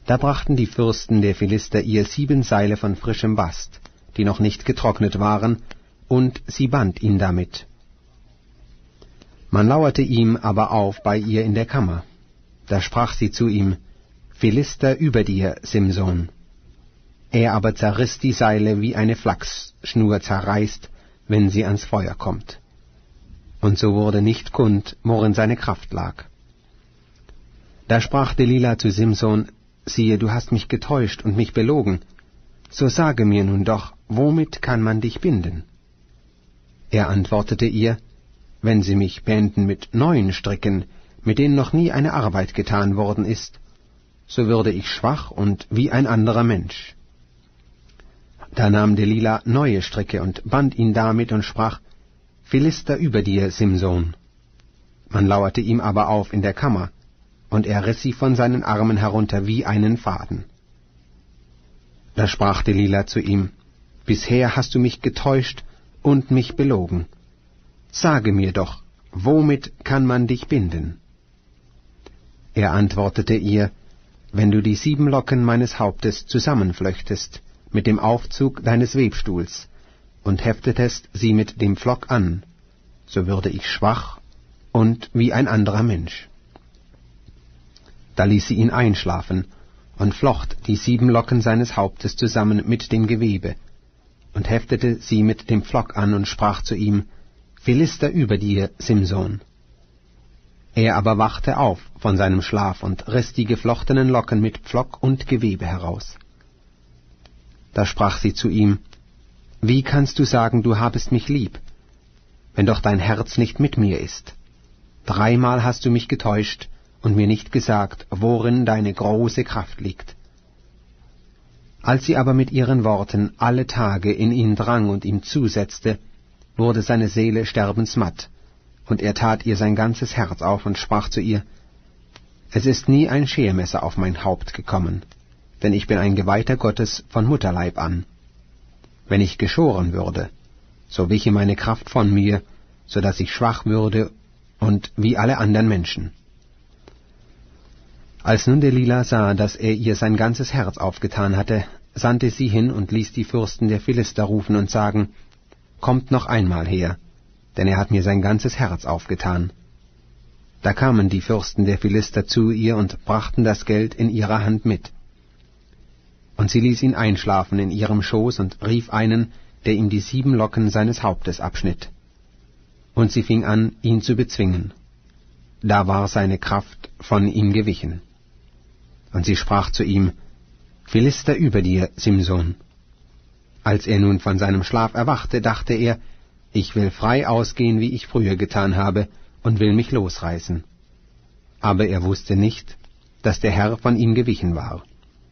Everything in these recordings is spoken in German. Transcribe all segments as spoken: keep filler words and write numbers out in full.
Da brachten die Fürsten der Philister ihr sieben Seile von frischem Bast, die noch nicht getrocknet waren, und sie band ihn damit. Man lauerte ihm aber auf bei ihr in der Kammer. Da sprach sie zu ihm, Philister über dir, Simson. Er aber zerriss die Seile, wie eine Flachsschnur zerreißt, wenn sie ans Feuer kommt. Und so wurde nicht kund, worin seine Kraft lag. Da sprach Delila zu Simson, siehe, du hast mich getäuscht und mich belogen, so sage mir nun doch, womit kann man dich binden? Er antwortete ihr, wenn sie mich bänden mit neuen Stricken, mit denen noch nie eine Arbeit getan worden ist, so würde ich schwach und wie ein anderer Mensch. Da nahm Delila neue Stricke und band ihn damit und sprach, Philister über dir, Simson. Man lauerte ihm aber auf in der Kammer, und er riss sie von seinen Armen herunter wie einen Faden. Da sprach Delila zu ihm, bisher hast du mich getäuscht und mich belogen. Sage mir doch, womit kann man dich binden? Er antwortete ihr, wenn du die sieben Locken meines Hauptes zusammenflöchtest mit dem Aufzug deines Webstuhls und heftetest sie mit dem Pflock an, so würde ich schwach und wie ein anderer Mensch. Da ließ sie ihn einschlafen und flocht die sieben Locken seines Hauptes zusammen mit dem Gewebe und heftete sie mit dem Pflock an und sprach zu ihm, Philister über dir, Simson. Er aber wachte auf von seinem Schlaf und riss die geflochtenen Locken mit Pflock und Gewebe heraus. Da sprach sie zu ihm, wie kannst du sagen, du habest mich lieb, wenn doch dein Herz nicht mit mir ist? Dreimal hast du mich getäuscht und mir nicht gesagt, worin deine große Kraft liegt. Als sie aber mit ihren Worten alle Tage in ihn drang und ihm zusetzte, wurde seine Seele sterbensmatt, und er tat ihr sein ganzes Herz auf und sprach zu ihr, es ist nie ein Schermesser auf mein Haupt gekommen, denn ich bin ein Geweihter Gottes von Mutterleib an. Wenn ich geschoren würde, so wiche meine Kraft von mir, so dass ich schwach würde und wie alle anderen Menschen. Als nun Delila sah, dass er ihr sein ganzes Herz aufgetan hatte, sandte sie hin und ließ die Fürsten der Philister rufen und sagen, kommt noch einmal her, denn er hat mir sein ganzes Herz aufgetan. Da kamen die Fürsten der Philister zu ihr und brachten das Geld in ihrer Hand mit. Und sie ließ ihn einschlafen in ihrem Schoß und rief einen, der ihm die sieben Locken seines Hauptes abschnitt. Und sie fing an, ihn zu bezwingen. Da war seine Kraft von ihm gewichen. Und sie sprach zu ihm, Philister über dir, Simson. Als er nun von seinem Schlaf erwachte, dachte er, ich will frei ausgehen, wie ich früher getan habe, und will mich losreißen. Aber er wusste nicht, dass der Herr von ihm gewichen war.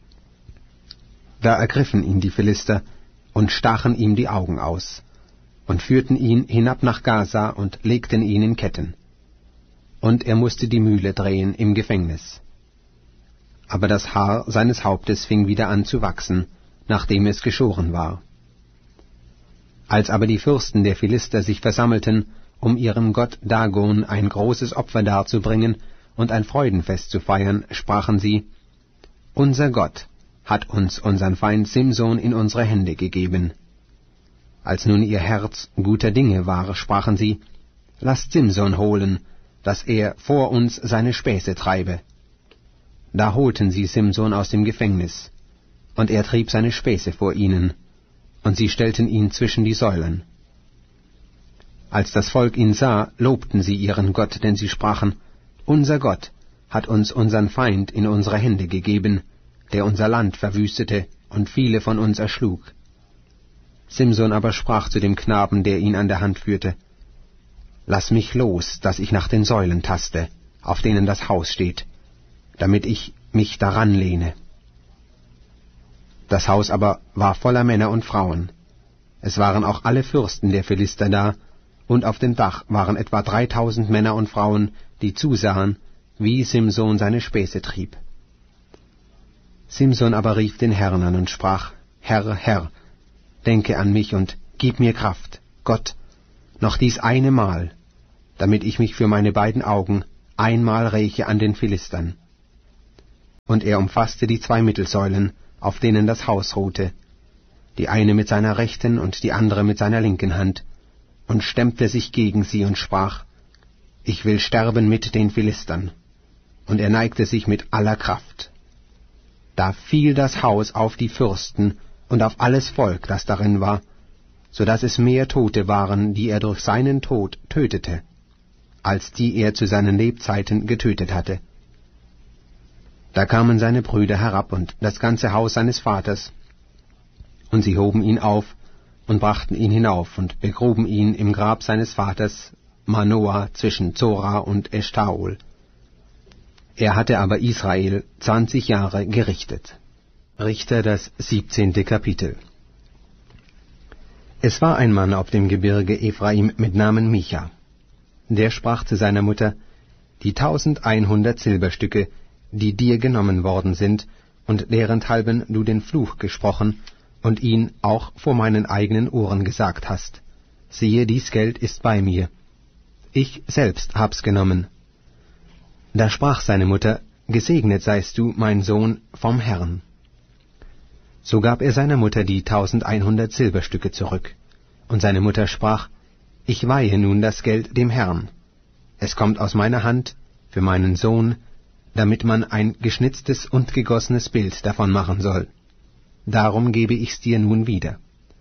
Da ergriffen ihn die Philister und stachen ihm die Augen aus und führten ihn hinab nach Gaza und legten ihn in Ketten. Und er musste die Mühle drehen im Gefängnis. Aber das Haar seines Hauptes fing wieder an zu wachsen, nachdem es geschoren war. Als aber die Fürsten der Philister sich versammelten, um ihrem Gott Dagon ein großes Opfer darzubringen und ein Freudenfest zu feiern, sprachen sie, Unser Gott hat uns unseren Feind Simson in unsere Hände gegeben. Als nun ihr Herz guter Dinge war, sprachen sie, Lasst Simson holen, dass er vor uns seine Späße treibe. Da holten sie Simson aus dem Gefängnis, und er trieb seine Späße vor ihnen, und sie stellten ihn zwischen die Säulen. Als das Volk ihn sah, lobten sie ihren Gott, denn sie sprachen, Unser Gott hat uns unseren Feind in unsere Hände gegeben, der unser Land verwüstete und viele von uns erschlug. Simson aber sprach zu dem Knaben, der ihn an der Hand führte, Lass mich los, dass ich nach den Säulen taste, auf denen das Haus steht, damit ich mich daran lehne. Das Haus aber war voller Männer und Frauen. Es waren auch alle Fürsten der Philister da, und auf dem Dach waren etwa dreitausend Männer und Frauen, die zusahen, wie Simson seine Späße trieb. Simson aber rief den Herrn an und sprach, Herr, Herr, denke an mich und gib mir Kraft, Gott, noch dies eine Mal, damit ich mich für meine beiden Augen einmal räche an den Philistern. Und und er umfasste die zwei Mittelsäulen, auf denen das Haus ruhte, die eine mit seiner rechten und die andere mit seiner linken Hand, und stemmte sich gegen sie und sprach, »Ich will sterben mit den Philistern.« Und er neigte sich mit aller Kraft. Da fiel das Haus auf die Fürsten und auf alles Volk, das darin war, so dass es mehr Tote waren, die er durch seinen Tod tötete, als die er zu seinen Lebzeiten getötet hatte. Da kamen seine Brüder herab und das ganze Haus seines Vaters, und sie hoben ihn auf und brachten ihn hinauf und begruben ihn im Grab seines Vaters Manoah zwischen Zora und Eschtaol. Er hatte aber Israel zwanzig Jahre gerichtet. Richter, das siebzehnte Kapitel. Es war ein Mann auf dem Gebirge Ephraim mit Namen Micha. Der sprach zu seiner Mutter, die tausendeinhundert Silberstücke, die dir genommen worden sind, und derenthalben du den Fluch gesprochen und ihn auch vor meinen eigenen Ohren gesagt hast. Siehe, dies Geld ist bei mir. Ich selbst hab's genommen. Da sprach seine Mutter, gesegnet seist du, mein Sohn, vom Herrn. So gab er seiner Mutter die tausendeinhundert Silberstücke zurück. Und seine Mutter sprach, ich weihe nun das Geld dem Herrn. Es kommt aus meiner Hand für meinen Sohn, damit man ein geschnitztes und gegossenes Bild davon machen soll. Darum gebe ich's dir nun wieder.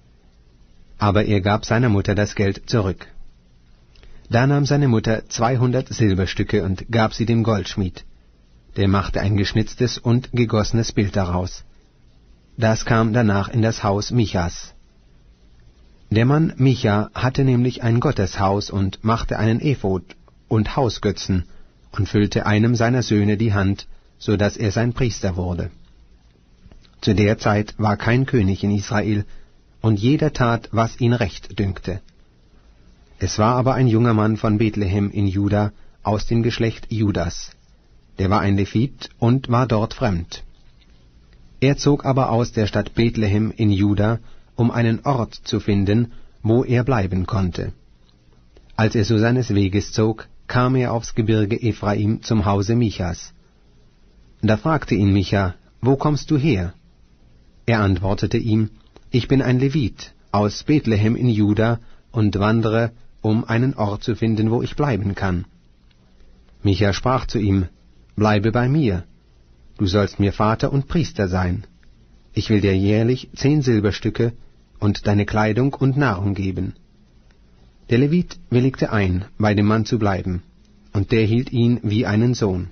Aber er gab seiner Mutter das Geld zurück. Da nahm seine Mutter zweihundert Silberstücke und gab sie dem Goldschmied. Der machte ein geschnitztes und gegossenes Bild daraus. Das kam danach in das Haus Michas. Der Mann Micha hatte nämlich ein Gotteshaus und machte einen Ephod und Hausgötzen und füllte einem seiner Söhne die Hand, so dass er sein Priester wurde. Zu der Zeit war kein König in Israel, und jeder tat, was ihn recht dünkte. Es war aber ein junger Mann von Bethlehem in Juda, aus dem Geschlecht Judas. Der war ein Levit und war dort fremd. Er zog aber aus der Stadt Bethlehem in Juda, um einen Ort zu finden, wo er bleiben konnte. Als er so seines Weges zog, kam er aufs Gebirge Ephraim zum Hause Michas. Da fragte ihn Micha, wo kommst du her? Er antwortete ihm, ich bin ein Levit aus Bethlehem in Juda und wandere, um einen Ort zu finden, wo ich bleiben kann. Micha sprach zu ihm, bleibe bei mir, du sollst mir Vater und Priester sein. Ich will dir jährlich zehn Silberstücke und deine Kleidung und Nahrung geben. Der Levit willigte ein, bei dem Mann zu bleiben, und der hielt ihn wie einen Sohn.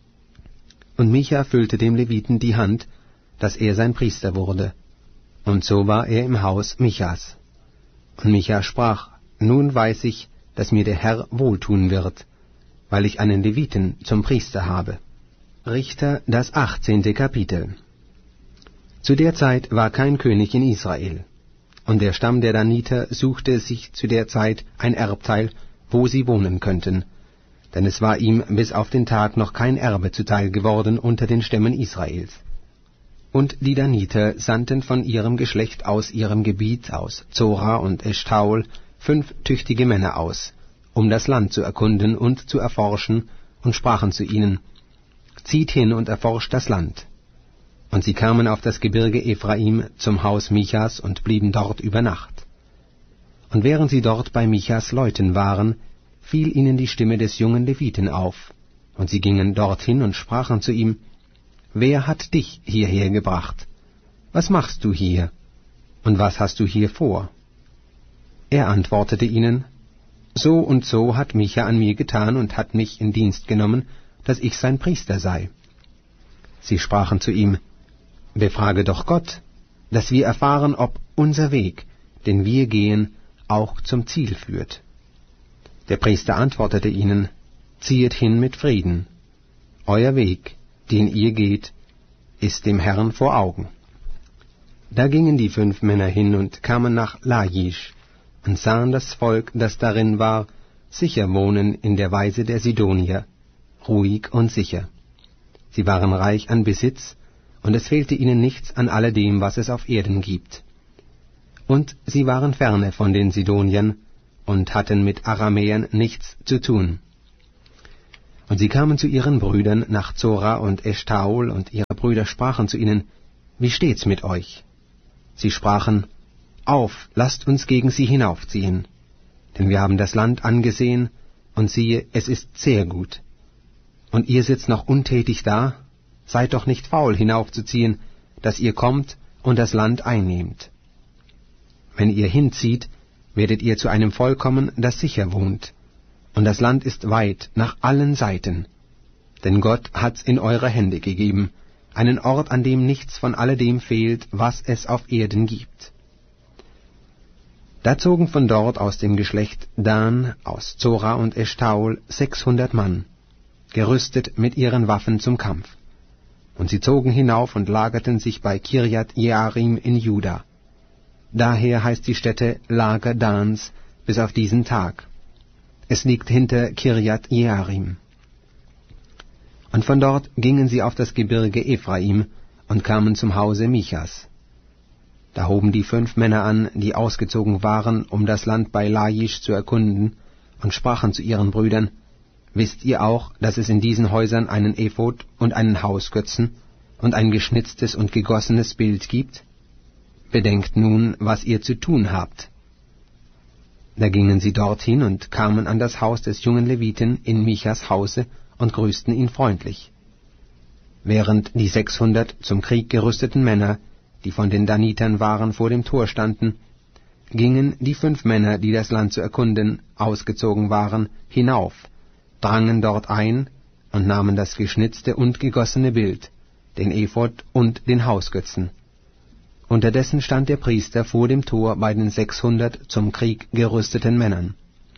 Und Micha füllte dem Leviten die Hand, dass er sein Priester wurde. Und so war er im Haus Michas. Und Micha sprach, nun weiß ich, dass mir der Herr wohltun wird, weil ich einen Leviten zum Priester habe. Richter, das achtzehnte Kapitel. Zu der Zeit war kein König in Israel, und der Stamm der Daniter suchte sich zu der Zeit ein Erbteil, wo sie wohnen könnten, denn es war ihm bis auf den Tag noch kein Erbe zuteil geworden unter den Stämmen Israels. Und die Daniter sandten von ihrem Geschlecht aus ihrem Gebiet, aus Zora und Eschtaol, fünf tüchtige Männer aus, um das Land zu erkunden und zu erforschen, und sprachen zu ihnen, zieht hin und erforscht das Land. Und sie kamen auf das Gebirge Ephraim zum Haus Michas und blieben dort über Nacht. Und während sie dort bei Michas Leuten waren, fiel ihnen die Stimme des jungen Leviten auf, und sie gingen dorthin und sprachen zu ihm, wer hat dich hierher gebracht? Was machst du hier? Und was hast du hier vor? Er antwortete ihnen, so und so hat Micha an mir getan und hat mich in Dienst genommen, dass ich sein Priester sei. Sie sprachen zu ihm, befrage doch Gott, dass wir erfahren, ob unser Weg, den wir gehen, auch zum Ziel führt. Der Priester antwortete ihnen, ziehet hin mit Frieden. Euer Weg, den ihr geht, ist dem Herrn vor Augen. Da gingen die fünf Männer hin und kamen nach Lachisch und sahen das Volk, das darin war, sicher wohnen in der Weise der Sidonier, ruhig und sicher. Sie waren reich an Besitz, und es fehlte ihnen nichts an alledem, was es auf Erden gibt. Und sie waren ferne von den Sidoniern und hatten mit Aramäern nichts zu tun. Und sie kamen zu ihren Brüdern nach Zora und Eschtaol, und ihre Brüder sprachen zu ihnen, »Wie steht's mit euch?« Sie sprachen, »Auf, lasst uns gegen sie hinaufziehen, denn wir haben das Land angesehen, und siehe, es ist sehr gut. Und ihr sitzt noch untätig da? Seid doch nicht faul, hinaufzuziehen, dass ihr kommt und das Land einnehmt. Wenn ihr hinzieht, werdet ihr zu einem Volk kommen, das sicher wohnt, und das Land ist weit nach allen Seiten. Denn Gott hat's in eure Hände gegeben, einen Ort, an dem nichts von alledem fehlt, was es auf Erden gibt.« Da zogen von dort aus dem Geschlecht Dan, aus Zora und Eschtaol, sechshundert Mann, gerüstet mit ihren Waffen zum Kampf. Und sie zogen hinauf und lagerten sich bei Kirjat Jearim in Juda. Daher heißt die Stätte Lager Dans bis auf diesen Tag. Es liegt hinter Kirjat Jearim. Und von dort gingen sie auf das Gebirge Ephraim und kamen zum Hause Michas. Da hoben die fünf Männer an, die ausgezogen waren, um das Land bei Laisch zu erkunden, und sprachen zu ihren Brüdern, »Wisst ihr auch, dass es in diesen Häusern einen Ephod und einen Hausgötzen und ein geschnitztes und gegossenes Bild gibt? Bedenkt nun, was ihr zu tun habt.« Da gingen sie dorthin und kamen an das Haus des jungen Leviten in Michas Hause und grüßten ihn freundlich. Während die sechshundert zum Krieg gerüsteten Männer, die von den Danitern waren, vor dem Tor standen, gingen die fünf Männer, die das Land zu erkunden ausgezogen waren, hinauf, drangen dort ein und nahmen das geschnitzte und gegossene Bild, den Ephod und den Hausgötzen. Unterdessen stand der Priester vor dem Tor bei den sechshundert zum Krieg gerüsteten Männern.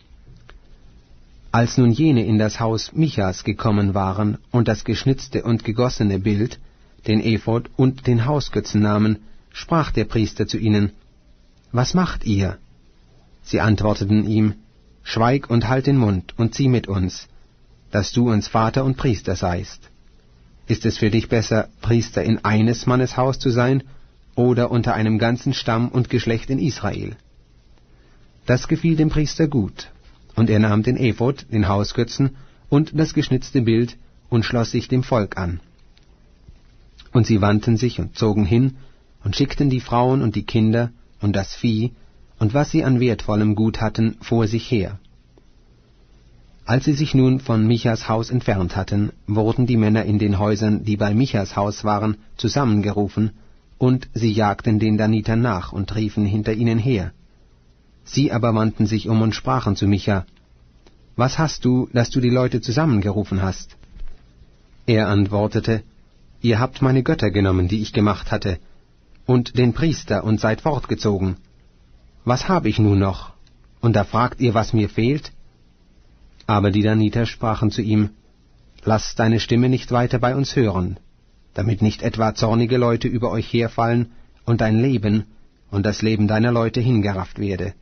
Als nun jene in das Haus Michas gekommen waren und das geschnitzte und gegossene Bild, den Ephod und den Hausgötzen nahmen, sprach der Priester zu ihnen, »Was macht ihr?« Sie antworteten ihm, »Schweig und halt den Mund und zieh mit uns, dass du uns Vater und Priester seist. Ist es für dich besser, Priester in eines Mannes Haus zu sein, oder unter einem ganzen Stamm und Geschlecht in Israel?« Das gefiel dem Priester gut, und er nahm den Ephod, den Hausgötzen und das geschnitzte Bild und schloss sich dem Volk an. Und sie wandten sich und zogen hin und schickten die Frauen und die Kinder und das Vieh und was sie an wertvollem Gut hatten vor sich her. Als sie sich nun von Michas Haus entfernt hatten, wurden die Männer in den Häusern, die bei Michas Haus waren, zusammengerufen, und sie jagten den Danitern nach und riefen hinter ihnen her. Sie aber wandten sich um und sprachen zu Micha, »Was hast du, dass du die Leute zusammengerufen hast?« Er antwortete, »Ihr habt meine Götter genommen, die ich gemacht hatte, und den Priester, und seid fortgezogen. Was habe ich nun noch? Und da fragt ihr, was mir fehlt?« Aber die Daniter sprachen zu ihm, »Lass deine Stimme nicht weiter bei uns hören, damit nicht etwa zornige Leute über euch herfallen und dein Leben und das Leben deiner Leute hingerafft werde.«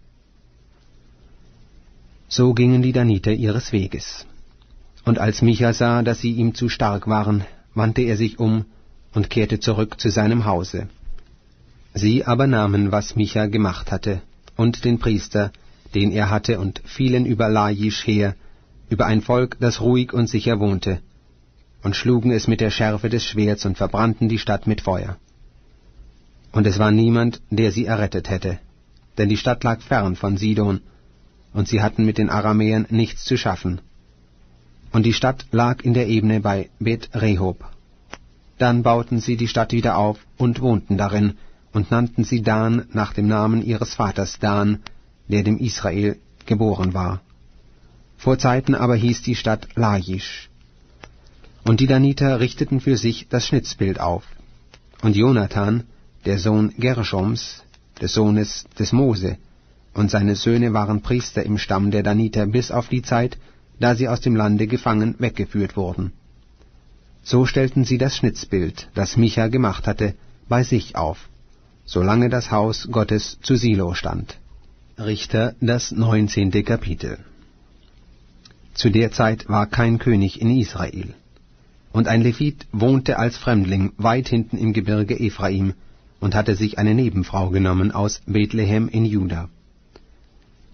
So gingen die Daniter ihres Weges. Und als Micha sah, dass sie ihm zu stark waren, wandte er sich um und kehrte zurück zu seinem Hause. Sie aber nahmen, was Micha gemacht hatte, und den Priester, den er hatte, und fielen über Laisch her, über ein Volk, das ruhig und sicher wohnte, und schlugen es mit der Schärfe des Schwerts und verbrannten die Stadt mit Feuer. Und es war niemand, der sie errettet hätte, denn die Stadt lag fern von Sidon, und sie hatten mit den Aramäern nichts zu schaffen. Und die Stadt lag in der Ebene bei Bet Rehob. Dann bauten sie die Stadt wieder auf und wohnten darin, und nannten sie Dan nach dem Namen ihres Vaters Dan, der dem Israel geboren war. Vor Zeiten aber hieß die Stadt Laisch. Und die Daniter richteten für sich das Schnitzbild auf. Und Jonathan, der Sohn Gershoms, des Sohnes des Mose, und seine Söhne waren Priester im Stamm der Daniter bis auf die Zeit, da sie aus dem Lande gefangen weggeführt wurden. So stellten sie das Schnitzbild, das Micha gemacht hatte, bei sich auf, solange das Haus Gottes zu Silo stand. Richter, das neunzehnte Kapitel. Zu der Zeit war kein König in Israel. Und ein Levit wohnte als Fremdling weit hinten im Gebirge Ephraim und hatte sich eine Nebenfrau genommen aus Bethlehem in Juda.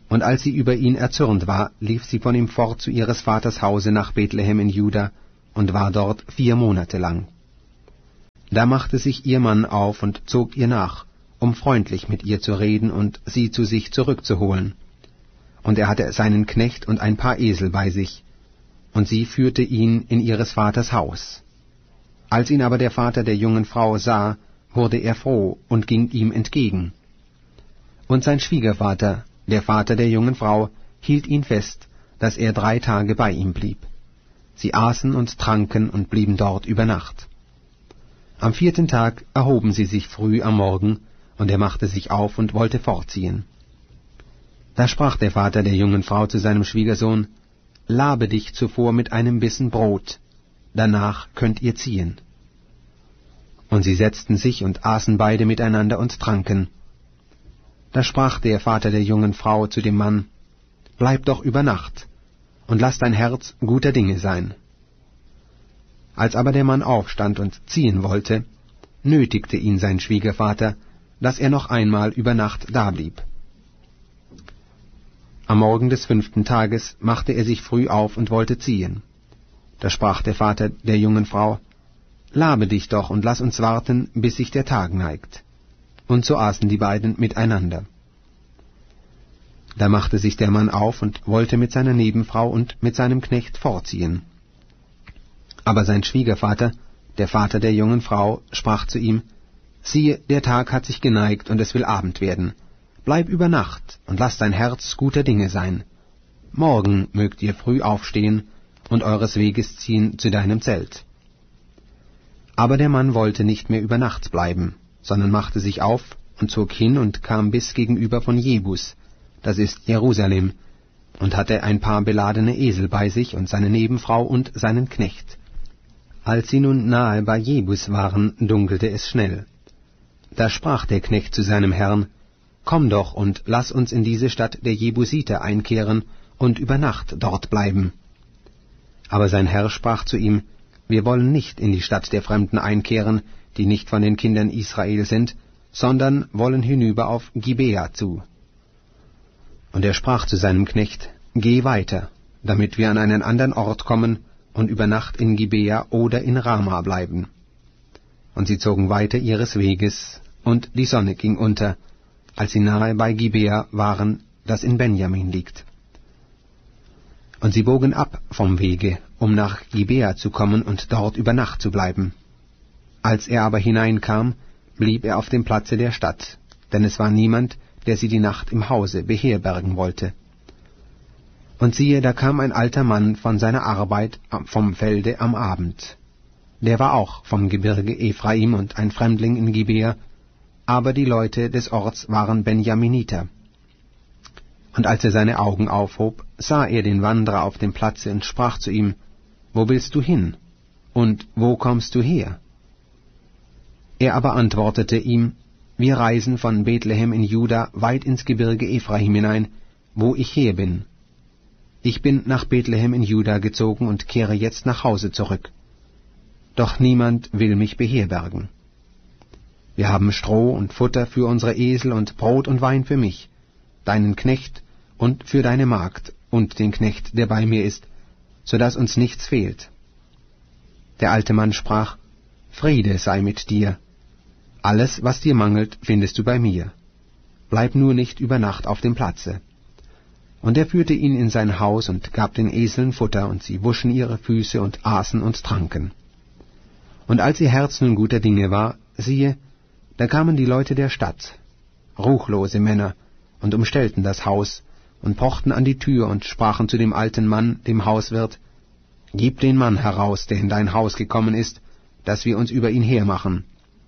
Und als sie über ihn erzürnt war, lief sie von ihm fort zu ihres Vaters Hause nach Bethlehem in Juda und war dort vier Monate lang. Da machte sich ihr Mann auf und zog ihr nach, um freundlich mit ihr zu reden und sie zu sich zurückzuholen. Und er hatte seinen Knecht und ein paar Esel bei sich, und sie führte ihn in ihres Vaters Haus. Als ihn aber der Vater der jungen Frau sah, wurde er froh und ging ihm entgegen. Und sein Schwiegervater, der Vater der jungen Frau, hielt ihn fest, dass er drei Tage bei ihm blieb. Sie aßen und tranken und blieben dort über Nacht. Am vierten Tag erhoben sie sich früh am Morgen, und er machte sich auf und wollte fortziehen. Da sprach der Vater der jungen Frau zu seinem Schwiegersohn: »Labe dich zuvor mit einem Bissen Brot, danach könnt ihr ziehen.« Und sie setzten sich und aßen beide miteinander und tranken. Da sprach der Vater der jungen Frau zu dem Mann: »Bleib doch über Nacht, und lass dein Herz guter Dinge sein.« Als aber der Mann aufstand und ziehen wollte, nötigte ihn sein Schwiegervater, dass er noch einmal über Nacht dablieb. Am Morgen des fünften Tages machte er sich früh auf und wollte ziehen. Da sprach der Vater der jungen Frau: »Labe dich doch und lass uns warten, bis sich der Tag neigt.« Und so aßen die beiden miteinander. Da machte sich der Mann auf und wollte mit seiner Nebenfrau und mit seinem Knecht fortziehen. Aber sein Schwiegervater, der Vater der jungen Frau, sprach zu ihm: »Siehe, der Tag hat sich geneigt, und es will Abend werden. Bleib über Nacht, und lass dein Herz guter Dinge sein. Morgen mögt ihr früh aufstehen und eures Weges ziehen zu deinem Zelt.« Aber der Mann wollte nicht mehr über Nacht bleiben, sondern machte sich auf und zog hin und kam bis gegenüber von Jebus, das ist Jerusalem, und hatte ein paar beladene Esel bei sich und seine Nebenfrau und seinen Knecht. Als sie nun nahe bei Jebus waren, dunkelte es schnell. Da sprach der Knecht zu seinem Herrn: »Komm doch und lass uns in diese Stadt der Jebusiter einkehren und über Nacht dort bleiben.« Aber sein Herr sprach zu ihm: »Wir wollen nicht in die Stadt der Fremden einkehren, die nicht von den Kindern Israel sind, sondern wollen hinüber auf Gibea zu.« Und er sprach zu seinem Knecht: »Geh weiter, damit wir an einen anderen Ort kommen und über Nacht in Gibea oder in Rama bleiben.« Und sie zogen weiter ihres Weges, und die Sonne ging unter, als sie nahe bei Gibea waren, das in Benjamin liegt. Und sie bogen ab vom Wege, um nach Gibea zu kommen und dort über Nacht zu bleiben. Als er aber hineinkam, blieb er auf dem Platze der Stadt, denn es war niemand, der sie die Nacht im Hause beherbergen wollte. Und siehe, da kam ein alter Mann von seiner Arbeit vom Felde am Abend. Der war auch vom Gebirge Ephraim und ein Fremdling in Gibea, aber die Leute des Orts waren Benjaminiter. Und als er seine Augen aufhob, sah er den Wanderer auf dem Platze und sprach zu ihm: »Wo willst du hin? Und wo kommst du her?« Er aber antwortete ihm: »Wir reisen von Bethlehem in Juda weit ins Gebirge Ephraim hinein, wo ich her bin. Ich bin nach Bethlehem in Juda gezogen und kehre jetzt nach Hause zurück. Doch niemand will mich beherbergen. Wir haben Stroh und Futter für unsere Esel und Brot und Wein für mich, deinen Knecht und für deine Magd und den Knecht, der bei mir ist, so dass uns nichts fehlt.« Der alte Mann sprach: »Friede sei mit dir. Alles, was dir mangelt, findest du bei mir. Bleib nur nicht über Nacht auf dem Platze.« Und er führte ihn in sein Haus und gab den Eseln Futter, und sie wuschen ihre Füße und aßen und tranken. Und als ihr Herz nun guter Dinge war, siehe, da kamen die Leute der Stadt, ruchlose Männer, und umstellten das Haus, und pochten an die Tür und sprachen zu dem alten Mann, dem Hauswirt: »Gib den Mann heraus, der in dein Haus gekommen ist, dass wir uns über ihn hermachen.«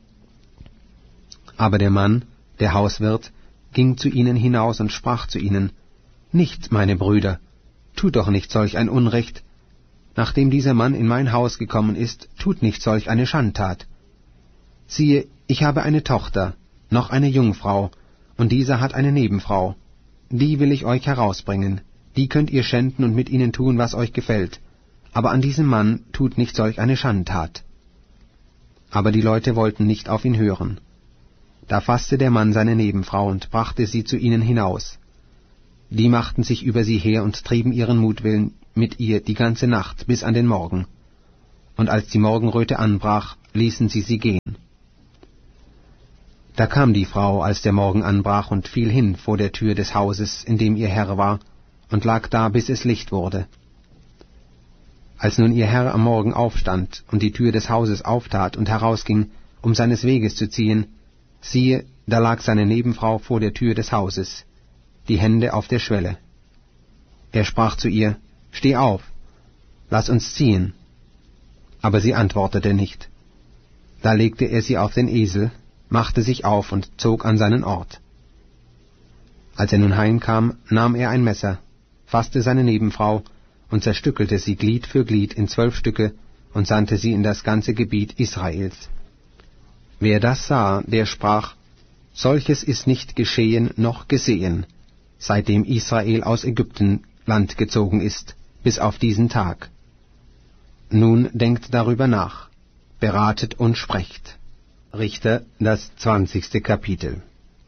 Aber der Mann, der Hauswirt, ging zu ihnen hinaus und sprach zu ihnen: »Nicht, meine Brüder, tut doch nicht solch ein Unrecht. Nachdem dieser Mann in mein Haus gekommen ist, tut nicht solch eine Schandtat. Siehe, ich habe eine Tochter, noch eine Jungfrau, und dieser hat eine Nebenfrau. Die will ich euch herausbringen, die könnt ihr schänden und mit ihnen tun, was euch gefällt, aber an diesem Mann tut nicht solch eine Schandtat.« Aber die Leute wollten nicht auf ihn hören. Da fasste der Mann seine Nebenfrau und brachte sie zu ihnen hinaus. Die machten sich über sie her und trieben ihren Mutwillen mit ihr die ganze Nacht bis an den Morgen. Und als die Morgenröte anbrach, ließen sie sie gehen. Da kam die Frau, als der Morgen anbrach, und fiel hin vor der Tür des Hauses, in dem ihr Herr war, und lag da, bis es Licht wurde. Als nun ihr Herr am Morgen aufstand und die Tür des Hauses auftat und herausging, um seines Weges zu ziehen, siehe, da lag seine Nebenfrau vor der Tür des Hauses, die Hände auf der Schwelle. Er sprach zu ihr, »Steh auf, lass uns ziehen.« Aber sie antwortete nicht. Da legte er sie auf den Esel, machte sich auf und zog an seinen Ort. Als er nun heimkam, nahm er ein Messer, fasste seine Nebenfrau und zerstückelte sie Glied für Glied in zwölf Stücke und sandte sie in das ganze Gebiet Israels. Wer das sah, der sprach, »Solches ist nicht geschehen noch gesehen, seitdem Israel aus Ägyptenland gezogen ist, bis auf diesen Tag. Nun denkt darüber nach, beratet und sprecht.« Richter, das zwanzigste Kapitel.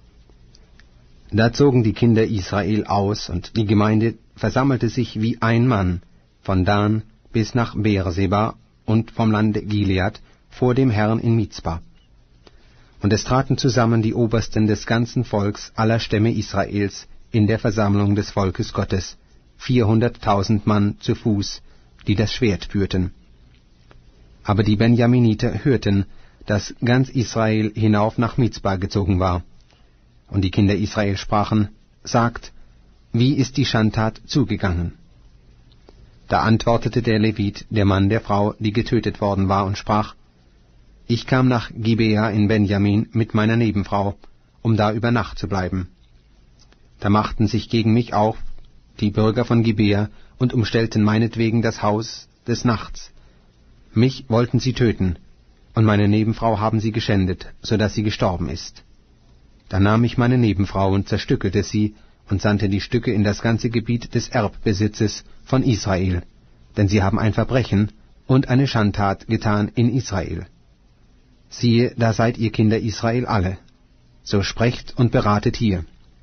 Da zogen die Kinder Israel aus, und die Gemeinde versammelte sich wie ein Mann, von Dan bis nach Beerseba und vom Lande Gilead vor dem Herrn in Mizpa. Und es traten zusammen die Obersten des ganzen Volks aller Stämme Israels in der Versammlung des Volkes Gottes, vierhunderttausend Mann zu Fuß, die das Schwert führten. Aber die Benjaminiter hörten, dass ganz Israel hinauf nach Mizpa gezogen war. Und die Kinder Israel sprachen, sagt, wie ist die Schandtat zugegangen? Da antwortete der Levit, der Mann der Frau, die getötet worden war, und sprach, ich kam nach Gibea in Benjamin mit meiner Nebenfrau, um da über Nacht zu bleiben. Da machten sich gegen mich auf die Bürger von Gibea und umstellten meinetwegen das Haus des Nachts. Mich wollten sie töten, und meine Nebenfrau haben sie geschändet, so dass sie gestorben ist. Da nahm ich meine Nebenfrau und zerstückelte sie und sandte die Stücke in das ganze Gebiet des Erbbesitzes von Israel, denn sie haben ein Verbrechen und eine Schandtat getan in Israel. Siehe, da seid ihr Kinder Israel alle, so sprecht und beratet hier.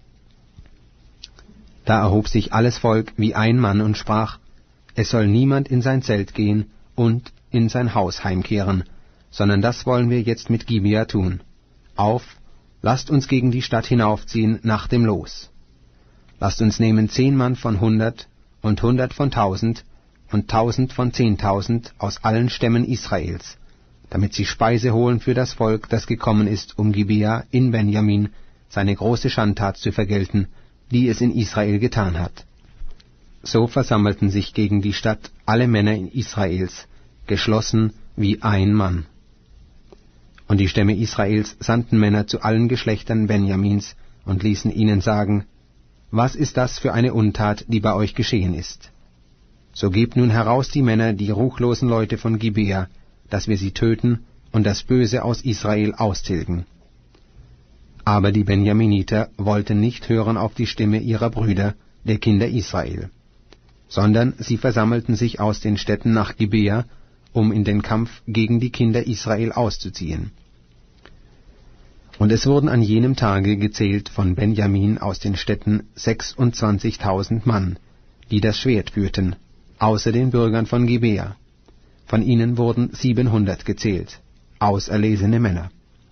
Da erhob sich alles Volk wie ein Mann und sprach, es soll niemand in sein Zelt gehen und in sein Haus heimkehren, sondern das wollen wir jetzt mit Gibea tun. Auf, lasst uns gegen die Stadt hinaufziehen nach dem Los. Lasst uns nehmen zehn Mann von hundert und hundert von tausend und tausend von zehntausend aus allen Stämmen Israels, damit sie Speise holen für das Volk, das gekommen ist, um Gibea in Benjamin seine große Schandtat zu vergelten, die es in Israel getan hat. So versammelten sich gegen die Stadt alle Männer in Israels, geschlossen wie ein Mann. Und die Stämme Israels sandten Männer zu allen Geschlechtern Benjamins und ließen ihnen sagen, was ist das für eine Untat, die bei euch geschehen ist? So gebt nun heraus die Männer, die ruchlosen Leute von Gibea, dass wir sie töten und das Böse aus Israel austilgen. Aber die Benjaminiter wollten nicht hören auf die Stimme ihrer Brüder, der Kinder Israel, sondern sie versammelten sich aus den Städten nach Gibea, um in den Kampf gegen die Kinder Israel auszuziehen. Und es wurden an jenem Tage gezählt von Benjamin aus den Städten sechsundzwanzigtausend Mann, die das Schwert führten, außer den Bürgern von Gibea. Von ihnen wurden siebenhundert gezählt, auserlesene Männer.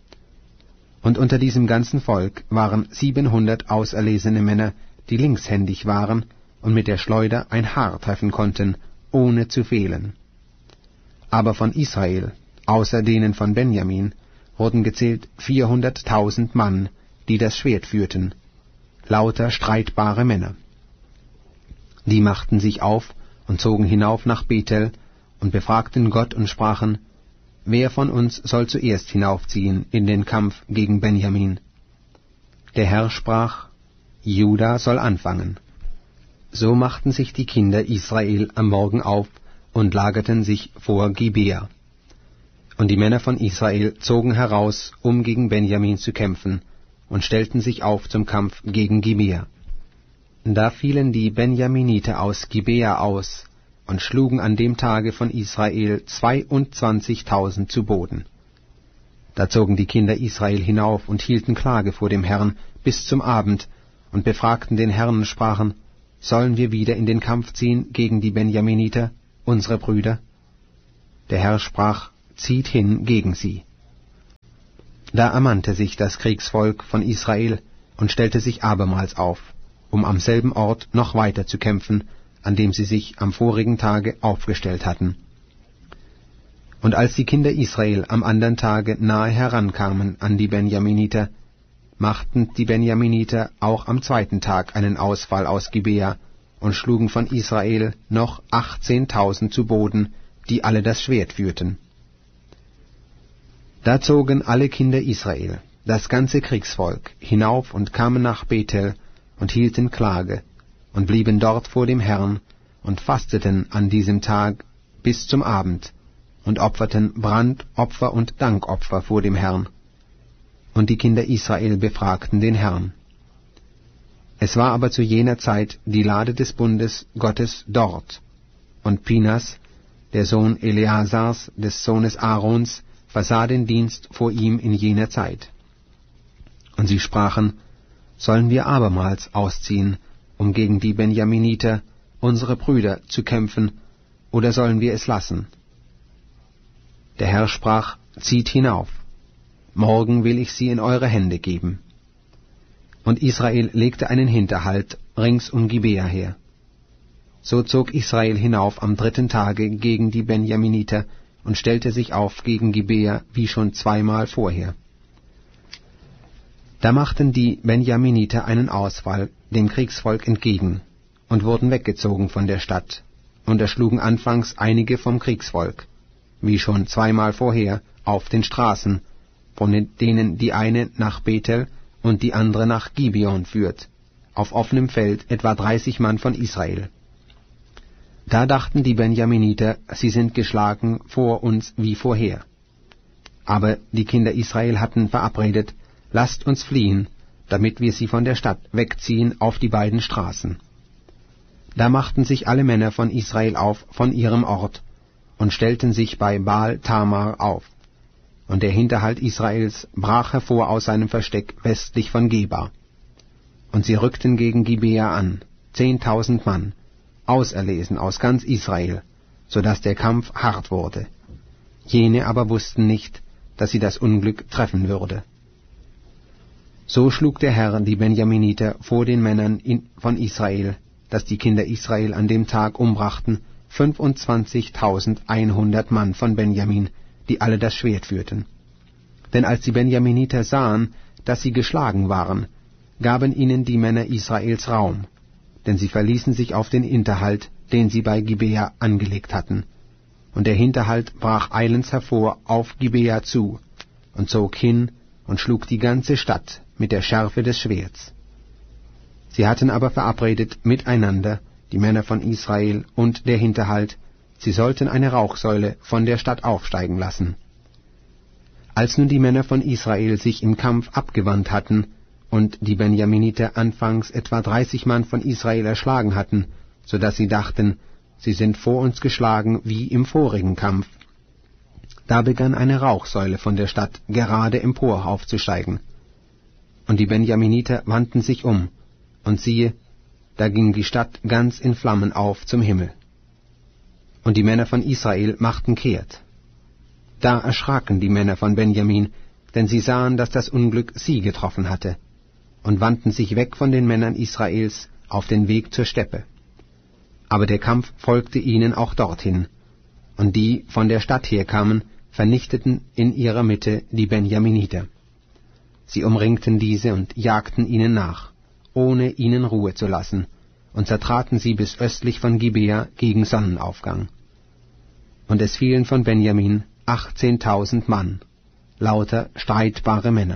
Und unter diesem ganzen Volk waren siebenhundert auserlesene Männer, die linkshändig waren und mit der Schleuder ein Haar treffen konnten, ohne zu fehlen. Aber von Israel, außer denen von Benjamin, wurden gezählt vierhunderttausend Mann, die das Schwert führten, lauter streitbare Männer. Die machten sich auf und zogen hinauf nach Bethel und befragten Gott und sprachen, wer von uns soll zuerst hinaufziehen in den Kampf gegen Benjamin? Der Herr sprach, Juda soll anfangen. So machten sich die Kinder Israel am Morgen auf und lagerten sich vor Gibea. Und die Männer von Israel zogen heraus, um gegen Benjamin zu kämpfen, und stellten sich auf zum Kampf gegen Gibea. Da fielen die Benjaminiter aus Gibea aus und schlugen an dem Tage von Israel zweiundzwanzigtausend zu Boden. Da zogen die Kinder Israel hinauf und hielten Klage vor dem Herrn bis zum Abend und befragten den Herrn und sprachen, sollen wir wieder in den Kampf ziehen gegen die Benjaminiter, unsere Brüder? Der Herr sprach, zieht hin gegen sie. Da ermannte sich das Kriegsvolk von Israel und stellte sich abermals auf, um am selben Ort noch weiter zu kämpfen, an dem sie sich am vorigen Tage aufgestellt hatten. Und als die Kinder Israel am andern Tage nahe herankamen an die Benjaminiter, machten die Benjaminiter auch am zweiten Tag einen Ausfall aus Gibea und schlugen von Israel noch achtzehntausend zu Boden, die alle das Schwert führten. Da zogen alle Kinder Israel, das ganze Kriegsvolk, hinauf und kamen nach Bethel und hielten Klage und blieben dort vor dem Herrn und fasteten an diesem Tag bis zum Abend und opferten Brandopfer und Dankopfer vor dem Herrn. Und die Kinder Israel befragten den Herrn. Es war aber zu jener Zeit die Lade des Bundes Gottes dort, und Pinas, der Sohn Eleasars, des Sohnes Aarons, versah den Dienst vor ihm in jener Zeit. Und sie sprachen, sollen wir abermals ausziehen, um gegen die Benjaminiter, unsere Brüder, zu kämpfen, oder sollen wir es lassen? Der Herr sprach, zieht hinauf, morgen will ich sie in eure Hände geben. Und Israel legte einen Hinterhalt rings um Gibea her. So zog Israel hinauf am dritten Tage gegen die Benjaminiter und stellte sich auf gegen Gibea wie schon zweimal vorher. Da machten die Benjaminiter einen Ausfall dem Kriegsvolk entgegen und wurden weggezogen von der Stadt und erschlugen anfangs einige vom Kriegsvolk, wie schon zweimal vorher, auf den Straßen, von denen die eine nach Bethel und die andere nach Gibeon führt, auf offenem Feld etwa dreißig Mann von Israel. Da dachten die Benjaminiter, sie sind geschlagen vor uns wie vorher. Aber die Kinder Israel hatten verabredet, lasst uns fliehen, damit wir sie von der Stadt wegziehen auf die beiden Straßen. Da machten sich alle Männer von Israel auf von ihrem Ort und stellten sich bei Baal Tamar auf. Und der Hinterhalt Israels brach hervor aus seinem Versteck westlich von Geba. Und sie rückten gegen Gibea an, zehntausend Mann, auserlesen aus ganz Israel, so dass der Kampf hart wurde. Jene aber wussten nicht, dass sie das Unglück treffen würde. So schlug der Herr die Benjaminiter vor den Männern in, von Israel, dass die Kinder Israel an dem Tag umbrachten, fünfundzwanzigtausendeinhundert Mann von Benjamin, die alle das Schwert führten. Denn als die Benjaminiter sahen, dass sie geschlagen waren, gaben ihnen die Männer Israels Raum, denn sie verließen sich auf den Hinterhalt, den sie bei Gibea angelegt hatten. Und der Hinterhalt brach eilends hervor auf Gibea zu und zog hin und schlug die ganze Stadt mit der Schärfe des Schwerts. Sie hatten aber verabredet miteinander, die Männer von Israel und der Hinterhalt, sie sollten eine Rauchsäule von der Stadt aufsteigen lassen. Als nun die Männer von Israel sich im Kampf abgewandt hatten und die Benjaminiter anfangs etwa dreißig Mann von Israel erschlagen hatten, so dass sie dachten, sie sind vor uns geschlagen wie im vorigen Kampf, da begann eine Rauchsäule von der Stadt gerade empor aufzusteigen. Und die Benjaminiter wandten sich um, und siehe, da ging die Stadt ganz in Flammen auf zum Himmel. Und die Männer von Israel machten kehrt. Da erschraken die Männer von Benjamin, denn sie sahen, dass das Unglück sie getroffen hatte, und wandten sich weg von den Männern Israels auf den Weg zur Steppe. Aber der Kampf folgte ihnen auch dorthin, und die von der Stadt herkamen, vernichteten in ihrer Mitte die Benjaminiter. Sie umringten diese und jagten ihnen nach, ohne ihnen Ruhe zu lassen, und zertraten sie bis östlich von Gibea gegen Sonnenaufgang. Und es fielen von Benjamin achtzehntausend Mann, lauter streitbare Männer.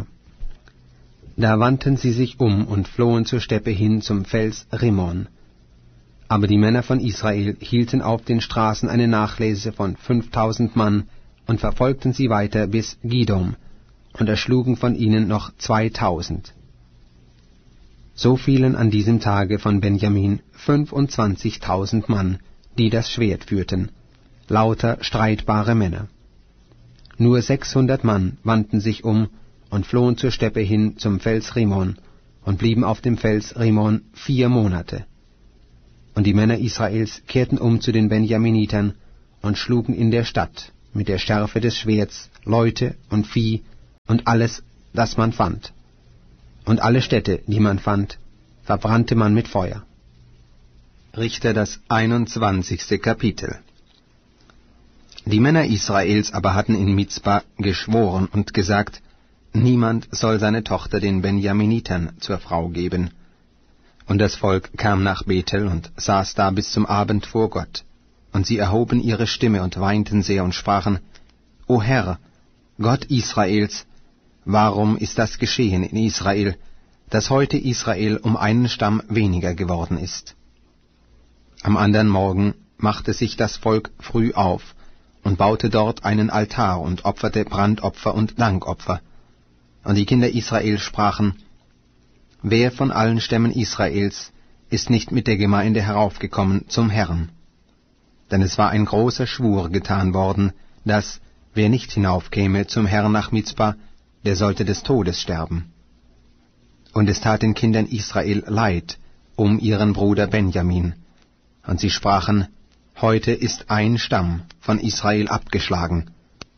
Da wandten sie sich um und flohen zur Steppe hin zum Fels Rimmon. Aber die Männer von Israel hielten auf den Straßen eine Nachlese von fünftausend Mann und verfolgten sie weiter bis Gidom und erschlugen von ihnen noch zweitausend. So fielen an diesem Tage von Benjamin fünfundzwanzigtausend Mann, die das Schwert führten, lauter streitbare Männer. Nur sechshundert Mann wandten sich um und flohen zur Steppe hin zum Fels Rimmon und blieben auf dem Fels Rimon vier Monate. Und die Männer Israels kehrten um zu den Benjaminitern und schlugen in der Stadt mit der Schärfe des Schwerts Leute und Vieh und alles, das man fand. Und alle Städte, die man fand, verbrannte man mit Feuer. Richter das einundzwanzigste Kapitel. Die Männer Israels aber hatten in Mizpa geschworen und gesagt, niemand soll seine Tochter den Benjaminitern zur Frau geben. Und das Volk kam nach Bethel und saß da bis zum Abend vor Gott. Und sie erhoben ihre Stimme und weinten sehr und sprachen, O Herr, Gott Israels, warum ist das geschehen in Israel, dass heute Israel um einen Stamm weniger geworden ist? Am andern Morgen machte sich das Volk früh auf und baute dort einen Altar und opferte Brandopfer und Dankopfer. Und die Kinder Israel sprachen, wer von allen Stämmen Israels ist nicht mit der Gemeinde heraufgekommen zum Herrn? Denn es war ein großer Schwur getan worden, dass, wer nicht hinaufkäme zum Herrn nach Mizpa, der sollte des Todes sterben. Und es tat den Kindern Israel leid um ihren Bruder Benjamin. Und sie sprachen, heute ist ein Stamm von Israel abgeschlagen.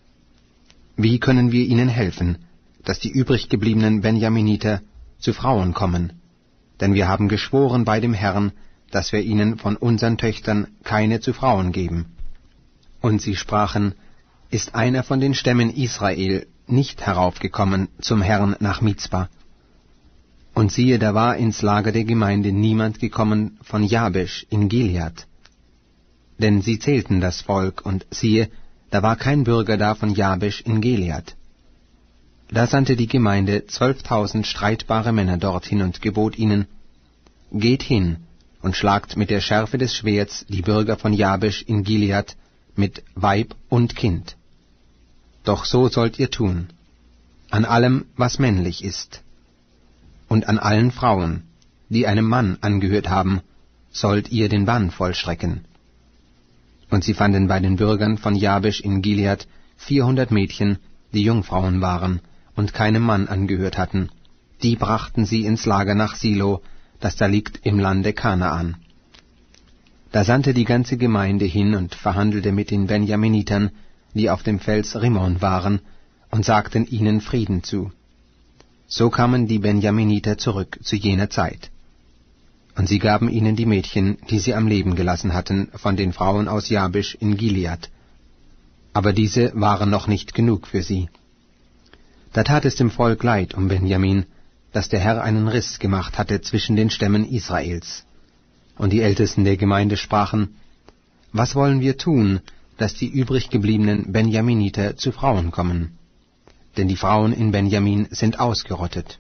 Wie können wir ihnen helfen, dass die übriggebliebenen Benjaminiter zu Frauen kommen? Denn wir haben geschworen bei dem Herrn, dass wir ihnen von unseren Töchtern keine zu Frauen geben. Und sie sprachen, ist einer von den Stämmen Israel nicht heraufgekommen zum Herrn nach Mizpa? Und siehe, da war ins Lager der Gemeinde niemand gekommen von Jabesh in Gilead. Denn sie zählten das Volk, und siehe, da war kein Bürger da von Jabesh in Gilead. Da sandte die Gemeinde zwölftausend streitbare Männer dorthin und gebot ihnen, geht hin und schlagt mit der Schärfe des Schwerts die Bürger von Jabesh in Gilead mit Weib und Kind. Doch so sollt ihr tun, an allem, was männlich ist, und an allen Frauen, die einem Mann angehört haben, sollt ihr den Bann vollstrecken. Und sie fanden bei den Bürgern von Jabesh in Gilead vierhundert Mädchen, die Jungfrauen waren und keinem Mann angehört hatten. Die brachten sie ins Lager nach Silo, das da liegt im Lande Kanaan. Da sandte die ganze Gemeinde hin und verhandelte mit den Benjaminitern, die auf dem Fels Rimon waren, und sagten ihnen Frieden zu. So kamen die Benjaminiter zurück zu jener Zeit. Und sie gaben ihnen die Mädchen, die sie am Leben gelassen hatten, von den Frauen aus Jabesh in Gilead. Aber diese waren noch nicht genug für sie. Da tat es dem Volk leid um Benjamin, dass der Herr einen Riss gemacht hatte zwischen den Stämmen Israels. Und die Ältesten der Gemeinde sprachen, was wollen wir tun, dass die übriggebliebenen Benjaminiter zu Frauen kommen? Denn die Frauen in Benjamin sind ausgerottet.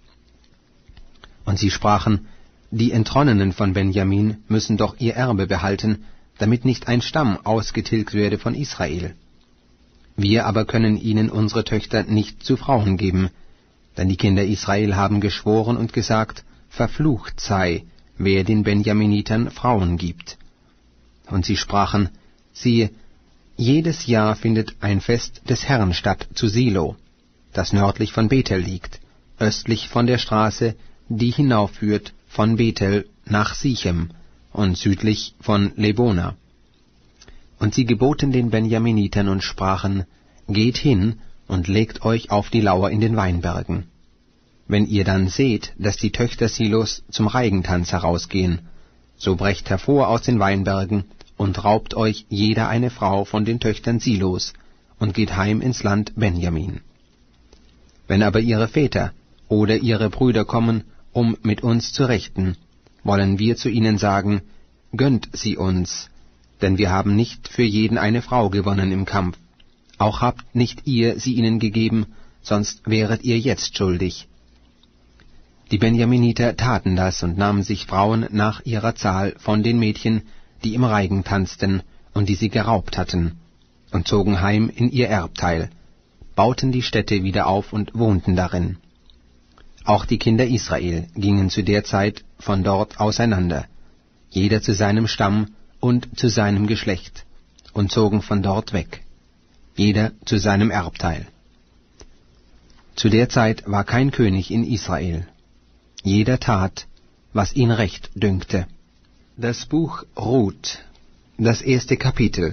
Und sie sprachen, die Entronnenen von Benjamin müssen doch ihr Erbe behalten, damit nicht ein Stamm ausgetilgt werde von Israel. Wir aber können ihnen unsere Töchter nicht zu Frauen geben, denn die Kinder Israel haben geschworen und gesagt, verflucht sei, wer den Benjaminitern Frauen gibt. Und sie sprachen, siehe, jedes Jahr findet ein Fest des Herrn statt zu Silo, das nördlich von Bethel liegt, östlich von der Straße, die hinaufführt von Bethel nach Sichem und südlich von Lebona. Und sie geboten den Benjaminitern und sprachen, geht hin und legt euch auf die Lauer in den Weinbergen. Wenn ihr dann seht, dass die Töchter Silos zum Reigentanz herausgehen, so brecht hervor aus den Weinbergen und raubt euch jeder eine Frau von den Töchtern Silos und geht heim ins Land Benjamin. Wenn aber ihre Väter oder ihre Brüder kommen, um mit uns zu rechten, wollen wir zu ihnen sagen, gönnt sie uns, denn wir haben nicht für jeden eine Frau gewonnen im Kampf. Auch habt nicht ihr sie ihnen gegeben, sonst wäret ihr jetzt schuldig. Die Benjaminiter taten das und nahmen sich Frauen nach ihrer Zahl von den Mädchen, die im Reigen tanzten und die sie geraubt hatten, und zogen heim in ihr Erbteil, bauten die Städte wieder auf und wohnten darin. Auch die Kinder Israel gingen zu der Zeit von dort auseinander, jeder zu seinem Stamm und zu seinem Geschlecht, und zogen von dort weg, jeder zu seinem Erbteil. Zu der Zeit war kein König in Israel. jeder tat, was ihn recht dünkte. Das Buch Ruth, das erste Kapitel.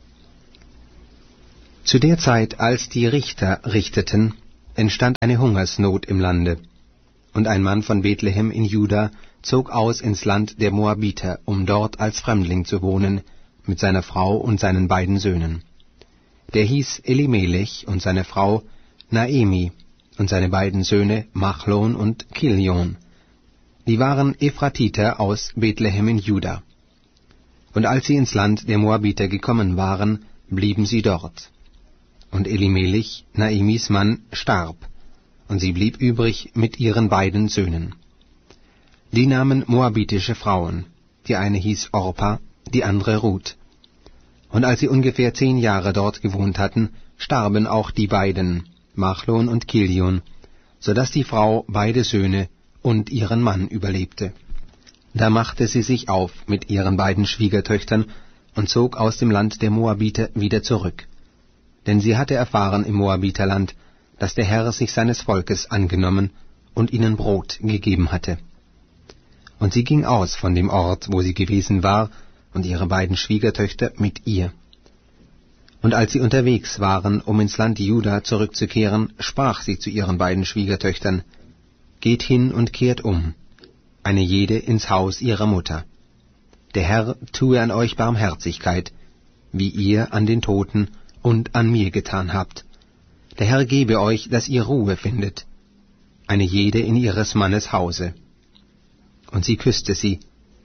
Zu der Zeit, als die Richter richteten, entstand eine Hungersnot im Lande. Und ein Mann von Bethlehem in Juda zog aus ins Land der Moabiter, um dort als Fremdling zu wohnen, mit seiner Frau und seinen beiden Söhnen. Der hieß Elimelech und seine Frau Naemi und seine beiden Söhne Machlon und Kilion. Die waren Ephratiter aus Bethlehem in Juda. Und als sie ins Land der Moabiter gekommen waren, blieben sie dort. Und Elimelech, Naemis Mann, starb, und sie blieb übrig mit ihren beiden Söhnen. Die nahmen moabitische Frauen, die eine hieß Orpa, die andere Ruth. Und als sie ungefähr zehn Jahre dort gewohnt hatten, starben auch die beiden, Machlon und Kilion, so dass die Frau beide Söhne und ihren Mann überlebte. Da machte sie sich auf mit ihren beiden Schwiegertöchtern und zog aus dem Land der Moabiter wieder zurück. Denn sie hatte erfahren im Moabiterland, dass der Herr sich seines Volkes angenommen und ihnen Brot gegeben hatte. Und sie ging aus von dem Ort, wo sie gewesen war, und ihre beiden Schwiegertöchter mit ihr. Und als sie unterwegs waren, um ins Land Juda zurückzukehren, sprach sie zu ihren beiden Schwiegertöchtern: Geht hin und kehrt um, eine jede ins Haus ihrer Mutter. Der Herr tue an euch Barmherzigkeit, wie ihr an den Toten und an mir getan habt. Der Herr gebe euch, dass ihr Ruhe findet, eine jede in ihres Mannes Hause. Und sie küsste sie.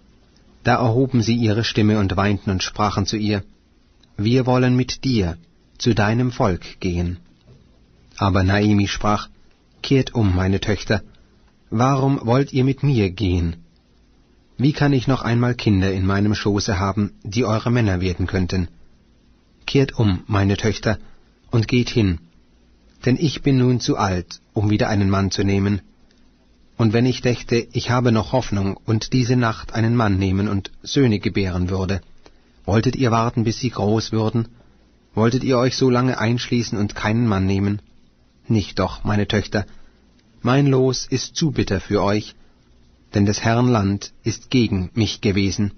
Da erhoben sie ihre Stimme und weinten und sprachen zu ihr: Wir wollen mit dir zu deinem Volk gehen. Aber Naemi sprach: Kehrt um, meine Töchter, warum wollt ihr mit mir gehen? Wie kann ich noch einmal Kinder in meinem Schoße haben, die eure Männer werden könnten? Kehrt um, meine Töchter, und geht hin, denn ich bin nun zu alt, um wieder einen Mann zu nehmen. Und wenn ich dächte, ich habe noch Hoffnung und diese Nacht einen Mann nehmen und Söhne gebären würde, wolltet ihr warten, bis sie groß würden? Wolltet ihr euch so lange einschließen und keinen Mann nehmen? Nicht doch, meine Töchter, mein Los ist zu bitter für euch, denn des Herrn Land ist gegen mich gewesen.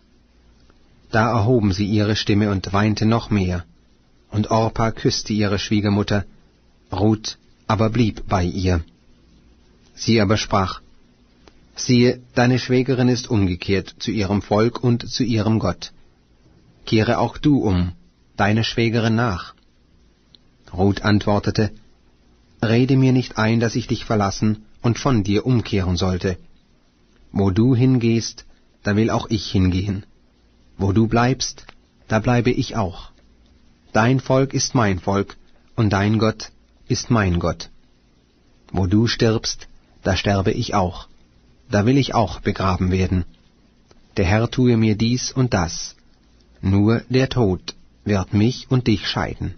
Da erhoben sie ihre Stimme und weinte noch mehr, und Orpa küsste ihre Schwiegermutter, Ruth aber blieb bei ihr. Sie aber sprach: Siehe, deine Schwägerin ist umgekehrt zu ihrem Volk und zu ihrem Gott. Kehre auch du um, deine Schwägerin nach. Ruth antwortete: Rede mir nicht ein, dass ich dich verlassen und von dir umkehren sollte. Wo du hingehst, da will auch ich hingehen. Wo du bleibst, da bleibe ich auch. Dein Volk ist mein Volk, und dein Gott ist mein Gott. Wo du stirbst, da sterbe ich auch. Da will ich auch begraben werden. Der Herr tue mir dies und das. Nur der Tod wird mich und dich scheiden.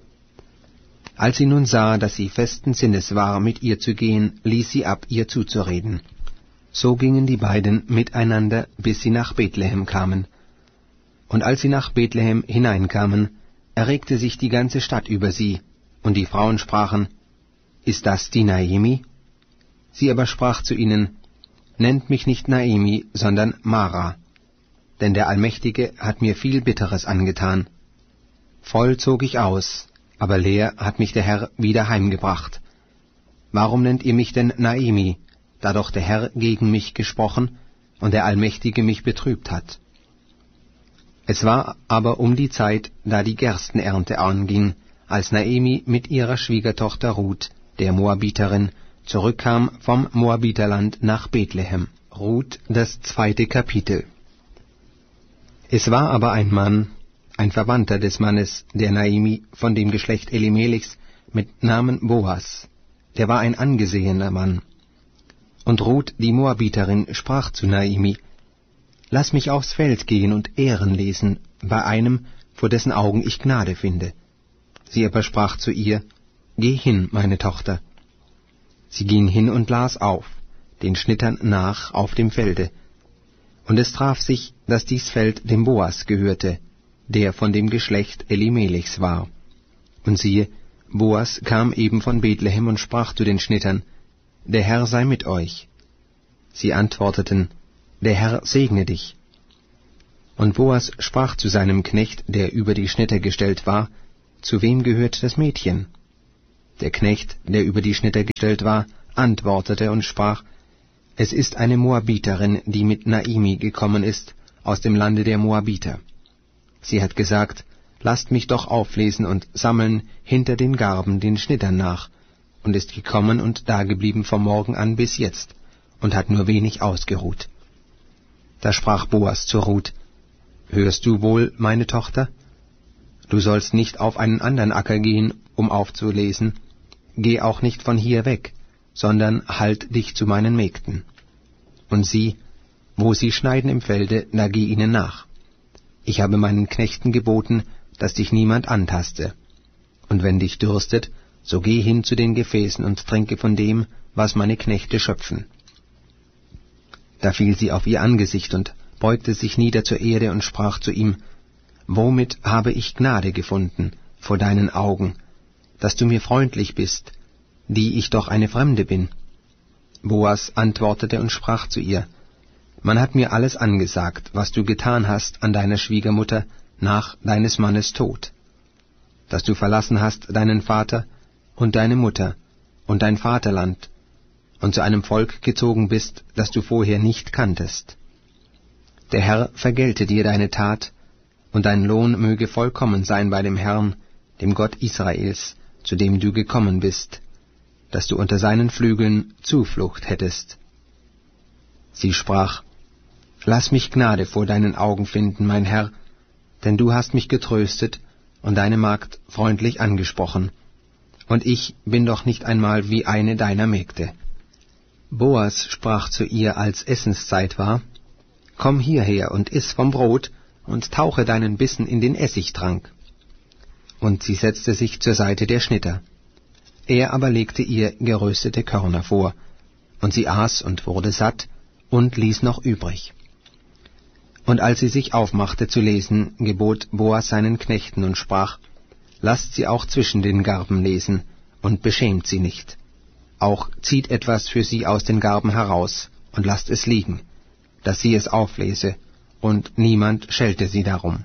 Als sie nun sah, dass sie festen Sinnes war, mit ihr zu gehen, ließ sie ab, ihr zuzureden. So gingen die beiden miteinander, bis sie nach Bethlehem kamen. Und als sie nach Bethlehem hineinkamen, erregte sich die ganze Stadt über sie, und die Frauen sprachen: Ist das die Naemi? Sie aber sprach zu ihnen: Nennt mich nicht Naemi, sondern Mara, denn der Allmächtige hat mir viel Bitteres angetan. Voll zog ich aus, aber leer hat mich der Herr wieder heimgebracht. Warum nennt ihr mich denn Naemi, da doch der Herr gegen mich gesprochen und der Allmächtige mich betrübt hat? Es war aber um die Zeit, da die Gerstenernte anging, als Naemi mit ihrer Schwiegertochter Ruth, der Moabiterin, zurückkam vom Moabiterland nach Bethlehem. Ruth, das zweite Kapitel. Es war aber ein Mann, ein Verwandter des Mannes der Naemi von dem Geschlecht Elimelechs mit Namen Boas, der war ein angesehener Mann. Und Ruth, die Moabiterin, sprach zu Naemi: Lass mich aufs Feld gehen und Ehren lesen bei einem, vor dessen Augen ich Gnade finde. Sie aber sprach zu ihr: Geh hin, meine Tochter. Sie ging hin und las auf, den Schnittern nach auf dem Felde. Und es traf sich, dass dies Feld dem Boas gehörte, der von dem Geschlecht Elimelechs war. Und siehe, Boas kam eben von Bethlehem und sprach zu den Schnittern: Der Herr sei mit euch. Sie antworteten, »Der Herr segne dich.« Und Boas sprach zu seinem Knecht, der über die Schnitter gestellt war, »Zu wem gehört das Mädchen?« Der Knecht, der über die Schnitter gestellt war, antwortete und sprach, »Es ist eine Moabiterin, die mit Naimi gekommen ist, aus dem Lande der Moabiter. Sie hat gesagt, lasst mich doch auflesen und sammeln hinter den Garben den Schnittern nach, und ist gekommen und dageblieben vom Morgen an bis jetzt, und hat nur wenig ausgeruht.« Da sprach Boas zu Ruth, »Hörst du wohl, meine Tochter? Du sollst nicht auf einen anderen Acker gehen, um aufzulesen. Geh auch nicht von hier weg, sondern halt dich zu meinen Mägden. Und sieh, wo sie schneiden im Felde, da geh ihnen nach. Ich habe meinen Knechten geboten, dass dich niemand antaste. Und wenn dich dürstet, so geh hin zu den Gefäßen und trinke von dem, was meine Knechte schöpfen.« Da fiel sie auf ihr Angesicht und beugte sich nieder zur Erde und sprach zu ihm, »Womit habe ich Gnade gefunden vor deinen Augen, dass du mir freundlich bist, die ich doch eine Fremde bin?« Boas antwortete und sprach zu ihr, »Man hat mir alles angesagt, was du getan hast an deiner Schwiegermutter nach deines Mannes Tod, dass du verlassen hast deinen Vater und deine Mutter und dein Vaterland und zu einem Volk gezogen bist, das du vorher nicht kanntest. Der Herr vergelte dir deine Tat, und dein Lohn möge vollkommen sein bei dem Herrn, dem Gott Israels, zu dem du gekommen bist, dass du unter seinen Flügeln Zuflucht hättest.« Sie sprach, »Lass mich Gnade vor deinen Augen finden, mein Herr, denn du hast mich getröstet und deine Magd freundlich angesprochen, und ich bin doch nicht einmal wie eine deiner Mägde.« Boas sprach zu ihr, als Essenszeit war, »Komm hierher und iss vom Brot und tauche deinen Bissen in den Essigtrank.« Und sie setzte sich zur Seite der Schnitter. Er aber legte ihr geröstete Körner vor, und sie aß und wurde satt und ließ noch übrig. Und als sie sich aufmachte zu lesen, gebot Boas seinen Knechten und sprach, »Lasst sie auch zwischen den Garben lesen, und beschämt sie nicht. Auch zieht etwas für sie aus den Garben heraus, und lasst es liegen, dass sie es auflese, und niemand schelte sie darum.«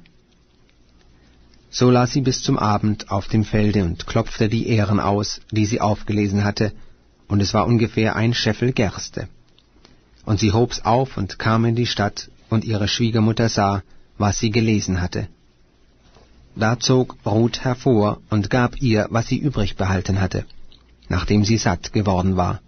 So las sie bis zum Abend auf dem Felde und klopfte die Ähren aus, die sie aufgelesen hatte, und es war ungefähr ein Scheffel Gerste. Und sie hob's auf und kam in die Stadt, und ihre Schwiegermutter sah, was sie gelesen hatte. Da zog Ruth hervor und gab ihr, was sie übrig behalten hatte, nachdem sie satt geworden war.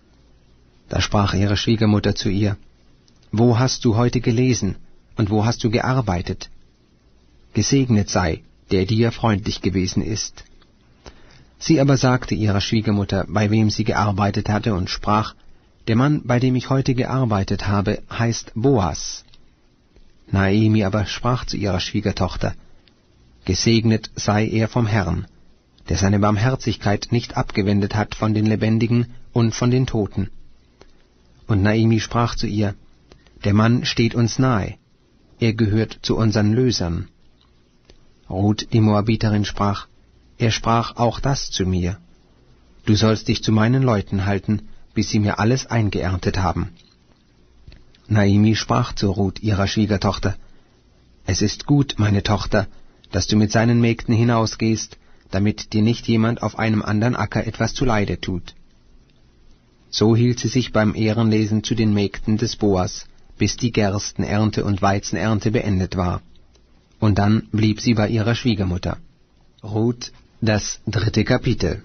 Da sprach ihre Schwiegermutter zu ihr, »Wo hast du heute gelesen, und wo hast du gearbeitet? Gesegnet sei, der dir freundlich gewesen ist.« Sie aber sagte ihrer Schwiegermutter, bei wem sie gearbeitet hatte, und sprach, »Der Mann, bei dem ich heute gearbeitet habe, heißt Boas.« Naemi aber sprach zu ihrer Schwiegertochter, »Gesegnet sei er vom Herrn, der seine Barmherzigkeit nicht abgewendet hat von den Lebendigen und von den Toten.« Und Naemi sprach zu ihr, »Der Mann steht uns nahe, er gehört zu unseren Lösern.« Ruth, die Moabiterin, sprach, »Er sprach auch das zu mir. Du sollst dich zu meinen Leuten halten, bis sie mir alles eingeerntet haben.« Naemi sprach zu Ruth, ihrer Schwiegertochter, »Es ist gut, meine Tochter, dass du mit seinen Mägden hinausgehst, damit dir nicht jemand auf einem anderen Acker etwas zuleide tut.« So hielt sie sich beim Ehrenlesen zu den Mägden des Boas, bis die Gerstenernte und Weizenernte beendet war. Und dann blieb sie bei ihrer Schwiegermutter. Ruth, das dritte Kapitel.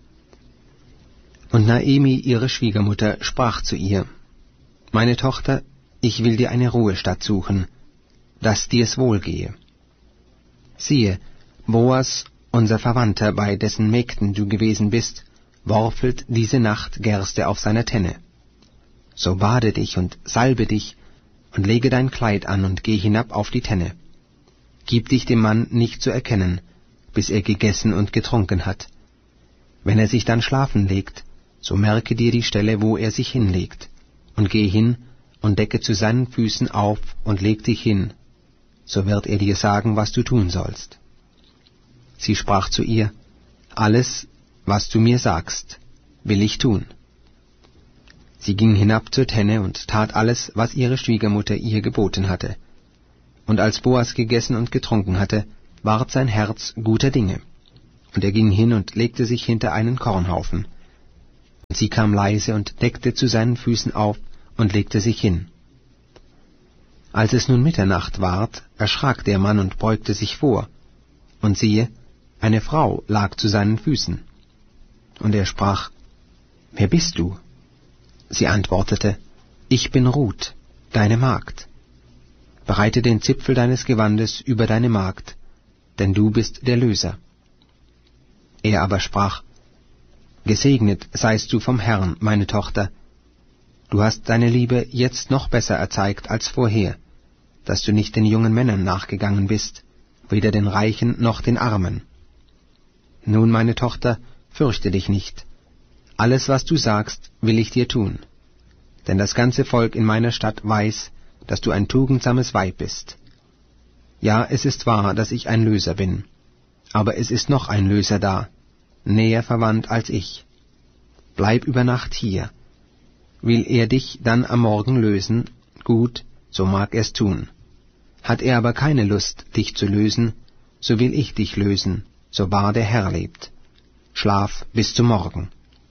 Und Naemi, ihre Schwiegermutter, sprach zu ihr, »Meine Tochter, ich will dir eine Ruhestatt suchen, dass dir's wohlgehe. Siehe, Boas, unser Verwandter, bei dessen Mägden du gewesen bist, worfelt diese Nacht Gerste auf seiner Tenne. So bade dich und salbe dich und lege dein Kleid an und geh hinab auf die Tenne. Gib dich dem Mann nicht zu erkennen, bis er gegessen und getrunken hat. Wenn er sich dann schlafen legt, so merke dir die Stelle, wo er sich hinlegt, und geh hin und decke zu seinen Füßen auf und leg dich hin, so wird er dir sagen, was du tun sollst.« Sie sprach zu ihr, »Alles, was du mir sagst, will ich tun.« Sie ging hinab zur Tenne und tat alles, was ihre Schwiegermutter ihr geboten hatte. Und als Boas gegessen und getrunken hatte, ward sein Herz guter Dinge. Und er ging hin und legte sich hinter einen Kornhaufen. Und sie kam leise und deckte zu seinen Füßen auf und legte sich hin. Als es nun Mitternacht ward, erschrak der Mann und beugte sich vor. Und siehe, eine Frau lag zu seinen Füßen. Und er sprach, »Wer bist du?« Sie antwortete, »Ich bin Ruth, deine Magd. Bereite den Zipfel deines Gewandes über deine Magd, denn du bist der Löser.« Er aber sprach, »Gesegnet seist du vom Herrn, meine Tochter. Du hast deine Liebe jetzt noch besser erzeigt als vorher, dass du nicht den jungen Männern nachgegangen bist, weder den Reichen noch den Armen. Nun, meine Tochter, fürchte dich nicht. Alles, was du sagst, will ich dir tun. Denn das ganze Volk in meiner Stadt weiß, dass du ein tugendsames Weib bist. Ja, es ist wahr, dass ich ein Löser bin. Aber es ist noch ein Löser da, näher verwandt als ich. Bleib über Nacht hier. Will er dich dann am Morgen lösen, gut, so mag er's tun. Hat er aber keine Lust, dich zu lösen, so will ich dich lösen, so wahr der Herr lebt. Schlaf bis zum Morgen.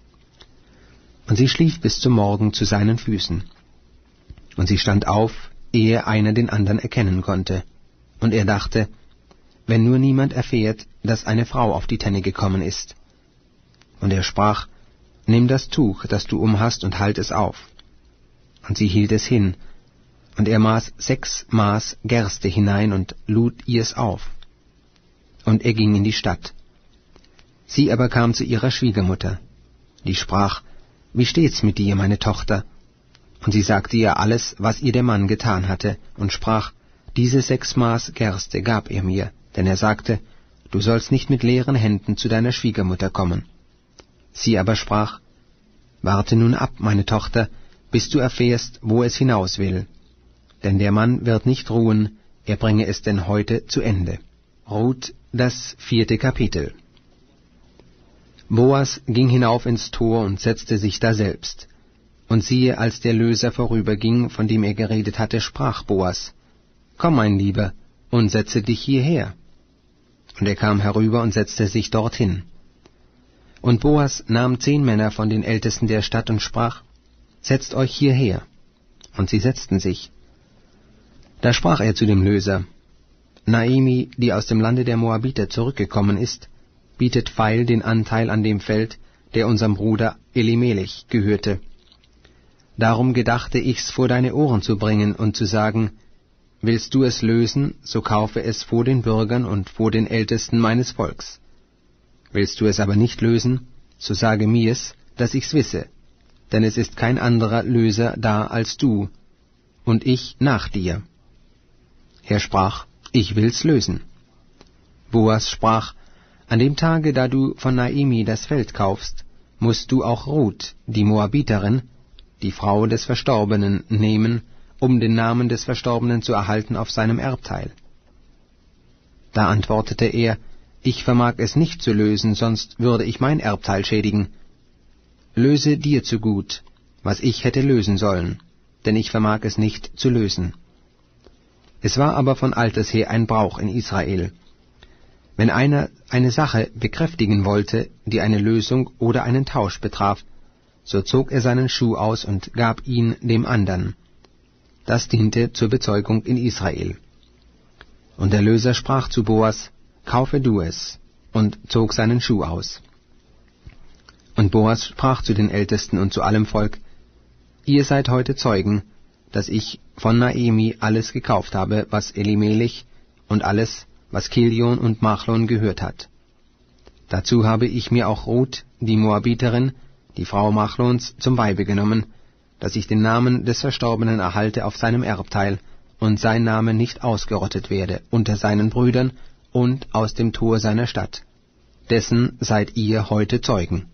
Und sie schlief bis zum Morgen zu seinen Füßen. Und sie stand auf, ehe einer den anderen erkennen konnte. Und er dachte, wenn nur niemand erfährt, dass eine Frau auf die Tenne gekommen ist. Und er sprach, nimm das Tuch, das du umhast, und halt es auf. Und sie hielt es hin, und er maß sechs Maß Gerste hinein und lud ihr's auf. Und er ging in die Stadt. Sie aber kam zu ihrer Schwiegermutter. Die sprach, wie steht's mit dir, meine Tochter? Und sie sagte ihr alles, was ihr der Mann getan hatte, und sprach, diese sechs Maß Gerste gab er mir, denn er sagte, du sollst nicht mit leeren Händen zu deiner Schwiegermutter kommen. Sie aber sprach, warte nun ab, meine Tochter, bis du erfährst, wo es hinaus will. Denn der Mann wird nicht ruhen, er bringe es denn heute zu Ende. Ruth, das vierte Kapitel. Boas ging hinauf ins Tor und setzte sich daselbst. Und siehe, als der Löser vorüberging, von dem er geredet hatte, sprach Boas, komm, mein Lieber, und setze dich hierher. Und er kam herüber und setzte sich dorthin. Und Boas nahm zehn Männer von den Ältesten der Stadt und sprach, setzt euch hierher. Und sie setzten sich. Da sprach er zu dem Löser, Naemi, die aus dem Lande der Moabiter zurückgekommen ist, bietet feil den Anteil an dem Feld, der unserem Bruder Elimelech gehörte. Darum gedachte ich's vor deine Ohren zu bringen und zu sagen, willst du es lösen, so kaufe es vor den Bürgern und vor den Ältesten meines Volks. Willst du es aber nicht lösen, so sage mir's, dass ich's wisse, denn es ist kein anderer Löser da als du, und ich nach dir. Er sprach, ich will's lösen. Boas sprach, an dem Tage, da du von Naemi das Feld kaufst, musst du auch Ruth, die Moabiterin, die Frau des Verstorbenen, nehmen, um den Namen des Verstorbenen zu erhalten auf seinem Erbteil. Da antwortete er, ich vermag es nicht zu lösen, sonst würde ich mein Erbteil schädigen. Löse dir zugut, was ich hätte lösen sollen, denn ich vermag es nicht zu lösen. Es war aber von alters her ein Brauch in Israel. Wenn einer eine Sache bekräftigen wollte, die eine Lösung oder einen Tausch betraf, so zog er seinen Schuh aus und gab ihn dem andern. Das diente zur Bezeugung in Israel. Und der Löser sprach zu Boas, kaufe du es, und zog seinen Schuh aus. Und Boas sprach zu den Ältesten und zu allem Volk, ihr seid heute Zeugen, dass ich von Naemi alles gekauft habe, was Elimelech und alles, was Kilion und Machlon gehört hat. Dazu habe ich mir auch Ruth, die Moabiterin, die Frau Machlons, zum Weibe genommen, dass ich den Namen des Verstorbenen erhalte auf seinem Erbteil und sein Name nicht ausgerottet werde unter seinen Brüdern und aus dem Tor seiner Stadt. Dessen seid ihr heute Zeugen.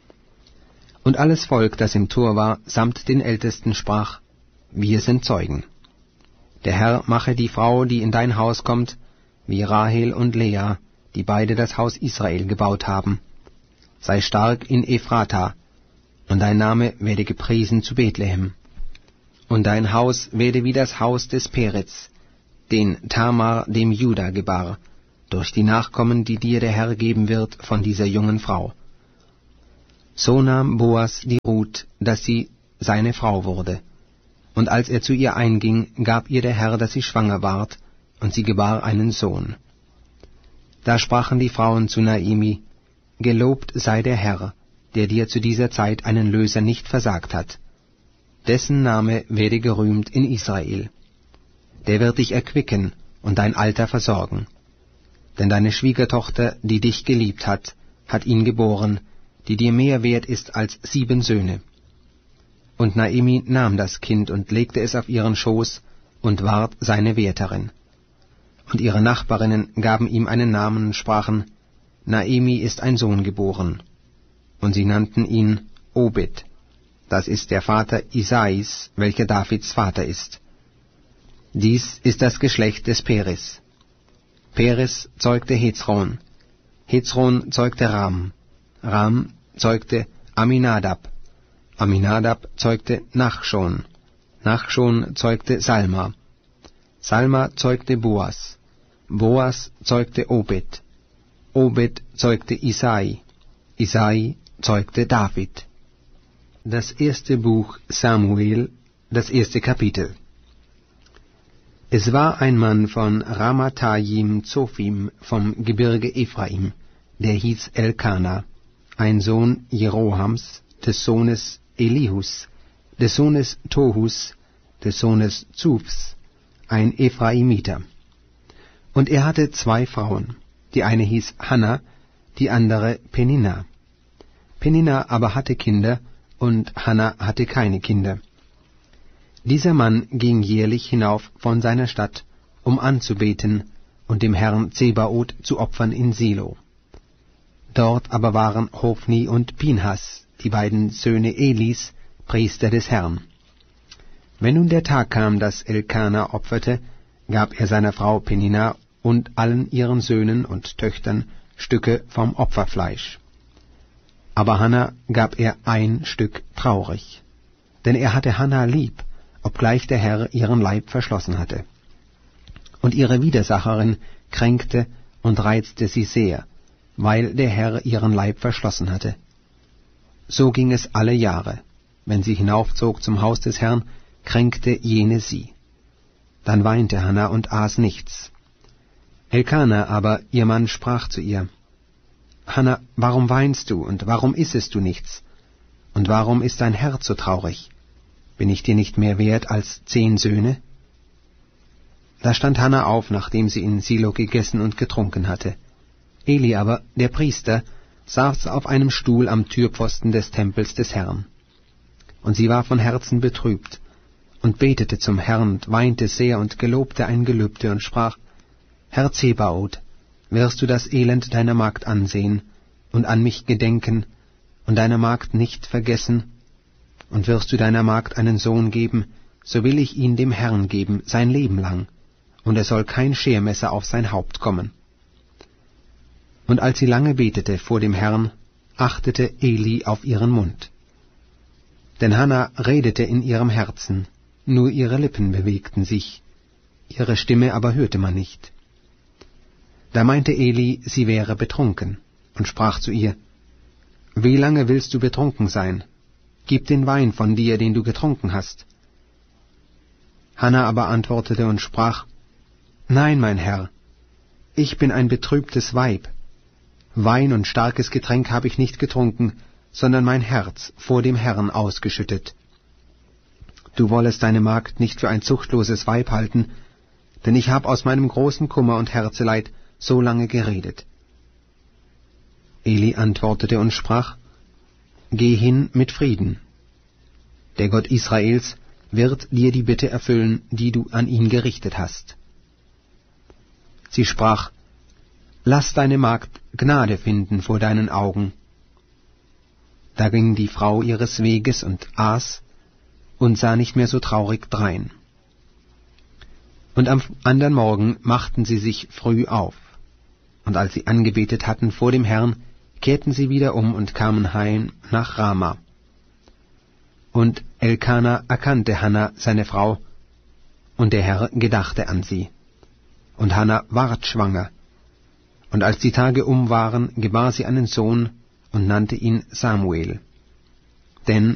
Und alles Volk, das im Tor war, samt den Ältesten sprach, wir sind Zeugen. Der Herr mache die Frau, die in dein Haus kommt, wie Rahel und Lea, die beide das Haus Israel gebaut haben. Sei stark in Ephrata, und dein Name werde gepriesen zu Bethlehem. Und dein Haus werde wie das Haus des Peretz, den Tamar dem Juda gebar, durch die Nachkommen, die dir der Herr geben wird von dieser jungen Frau. So nahm Boas die Ruth, dass sie seine Frau wurde. Und als er zu ihr einging, gab ihr der Herr, dass sie schwanger ward, und sie gebar einen Sohn. Da sprachen die Frauen zu Naimi: Gelobt sei der Herr, der dir zu dieser Zeit einen Löser nicht versagt hat. Dessen Name werde gerühmt in Israel. Der wird dich erquicken und dein Alter versorgen. Denn deine Schwiegertochter, die dich geliebt hat, hat ihn geboren, die dir mehr wert ist als sieben Söhne. Und Naimi nahm das Kind und legte es auf ihren Schoß und ward seine Wärterin. Und ihre Nachbarinnen gaben ihm einen Namen und sprachen: Naimi ist ein Sohn geboren. Und sie nannten ihn Obed. Das ist der Vater Isais, welcher Davids Vater ist. Dies ist das Geschlecht des Peres. Peres zeugte Hezron. Hezron zeugte Ram. Ram zeugte Aminadab. Aminadab zeugte Nachschon. Nachschon zeugte Salma. Salma zeugte Boas. Boas zeugte Obed. Obed zeugte Isai. Isai zeugte David. Das erste Buch Samuel, das erste Kapitel. Es war ein Mann von Ramathajim Zophim vom Gebirge Ephraim, der hieß Elkana, ein Sohn Jerohams, des Sohnes Elihus, des Sohnes Tohus, des Sohnes Zufs, ein Ephraimiter. Und er hatte zwei Frauen, die eine hieß Hanna, die andere Penina. Penina aber hatte Kinder, und Hanna hatte keine Kinder. Dieser Mann ging jährlich hinauf von seiner Stadt, um anzubeten und dem Herrn Zebaoth zu opfern in Silo. Dort aber waren Hofni und Pinhas, die beiden Söhne Elis, Priester des Herrn. Wenn nun der Tag kam, dass Elkana opferte, gab er seiner Frau Penina und allen ihren Söhnen und Töchtern Stücke vom Opferfleisch. Aber Hanna gab er ein Stück traurig, denn er hatte Hanna lieb, obgleich der Herr ihren Leib verschlossen hatte. Und ihre Widersacherin kränkte und reizte sie sehr, weil der Herr ihren Leib verschlossen hatte. So ging es alle Jahre. Wenn sie hinaufzog zum Haus des Herrn, kränkte jene sie. Dann weinte Hanna und aß nichts. Elkana aber, ihr Mann, sprach zu ihr: Hanna, warum weinst du, und warum issest du nichts? Und warum ist dein Herz so traurig? Bin ich dir nicht mehr wert als zehn Söhne? Da stand Hanna auf, nachdem sie in Silo gegessen und getrunken hatte. Eli aber, der Priester, saß auf einem Stuhl am Türpfosten des Tempels des Herrn. Und sie war von Herzen betrübt und betete zum Herrn und weinte sehr und gelobte ein Gelübde und sprach: Herr Zebaoth, wirst du das Elend deiner Magd ansehen und an mich gedenken und deiner Magd nicht vergessen? Und wirst du deiner Magd einen Sohn geben, so will ich ihn dem Herrn geben, sein Leben lang, und es soll kein Schermesser auf sein Haupt kommen. Und als sie lange betete vor dem Herrn, achtete Eli auf ihren Mund. Denn Hanna redete in ihrem Herzen, nur ihre Lippen bewegten sich, ihre Stimme aber hörte man nicht. Da meinte Eli, sie wäre betrunken, und sprach zu ihr: Wie lange willst du betrunken sein? Gib den Wein von dir, den du getrunken hast. Hanna aber antwortete und sprach: Nein, mein Herr, ich bin ein betrübtes Weib. Wein und starkes Getränk habe ich nicht getrunken, sondern mein Herz vor dem Herrn ausgeschüttet. Du wollest deine Magd nicht für ein zuchtloses Weib halten, denn ich habe aus meinem großen Kummer und Herzeleid so lange geredet. Eli antwortete und sprach: Geh hin mit Frieden. Der Gott Israels wird dir die Bitte erfüllen, die du an ihn gerichtet hast. Sie sprach: Lass deine Magd Gnade finden vor deinen Augen. Da ging die Frau ihres Weges und aß und sah nicht mehr so traurig drein. Und am andern Morgen machten sie sich früh auf. Und als sie angebetet hatten vor dem Herrn, kehrten sie wieder um und kamen heim nach Rama. Und Elkana erkannte Hanna, seine Frau, und der Herr gedachte an sie. Und Hanna ward schwanger. Und als die Tage um waren, gebar sie einen Sohn und nannte ihn Samuel. Denn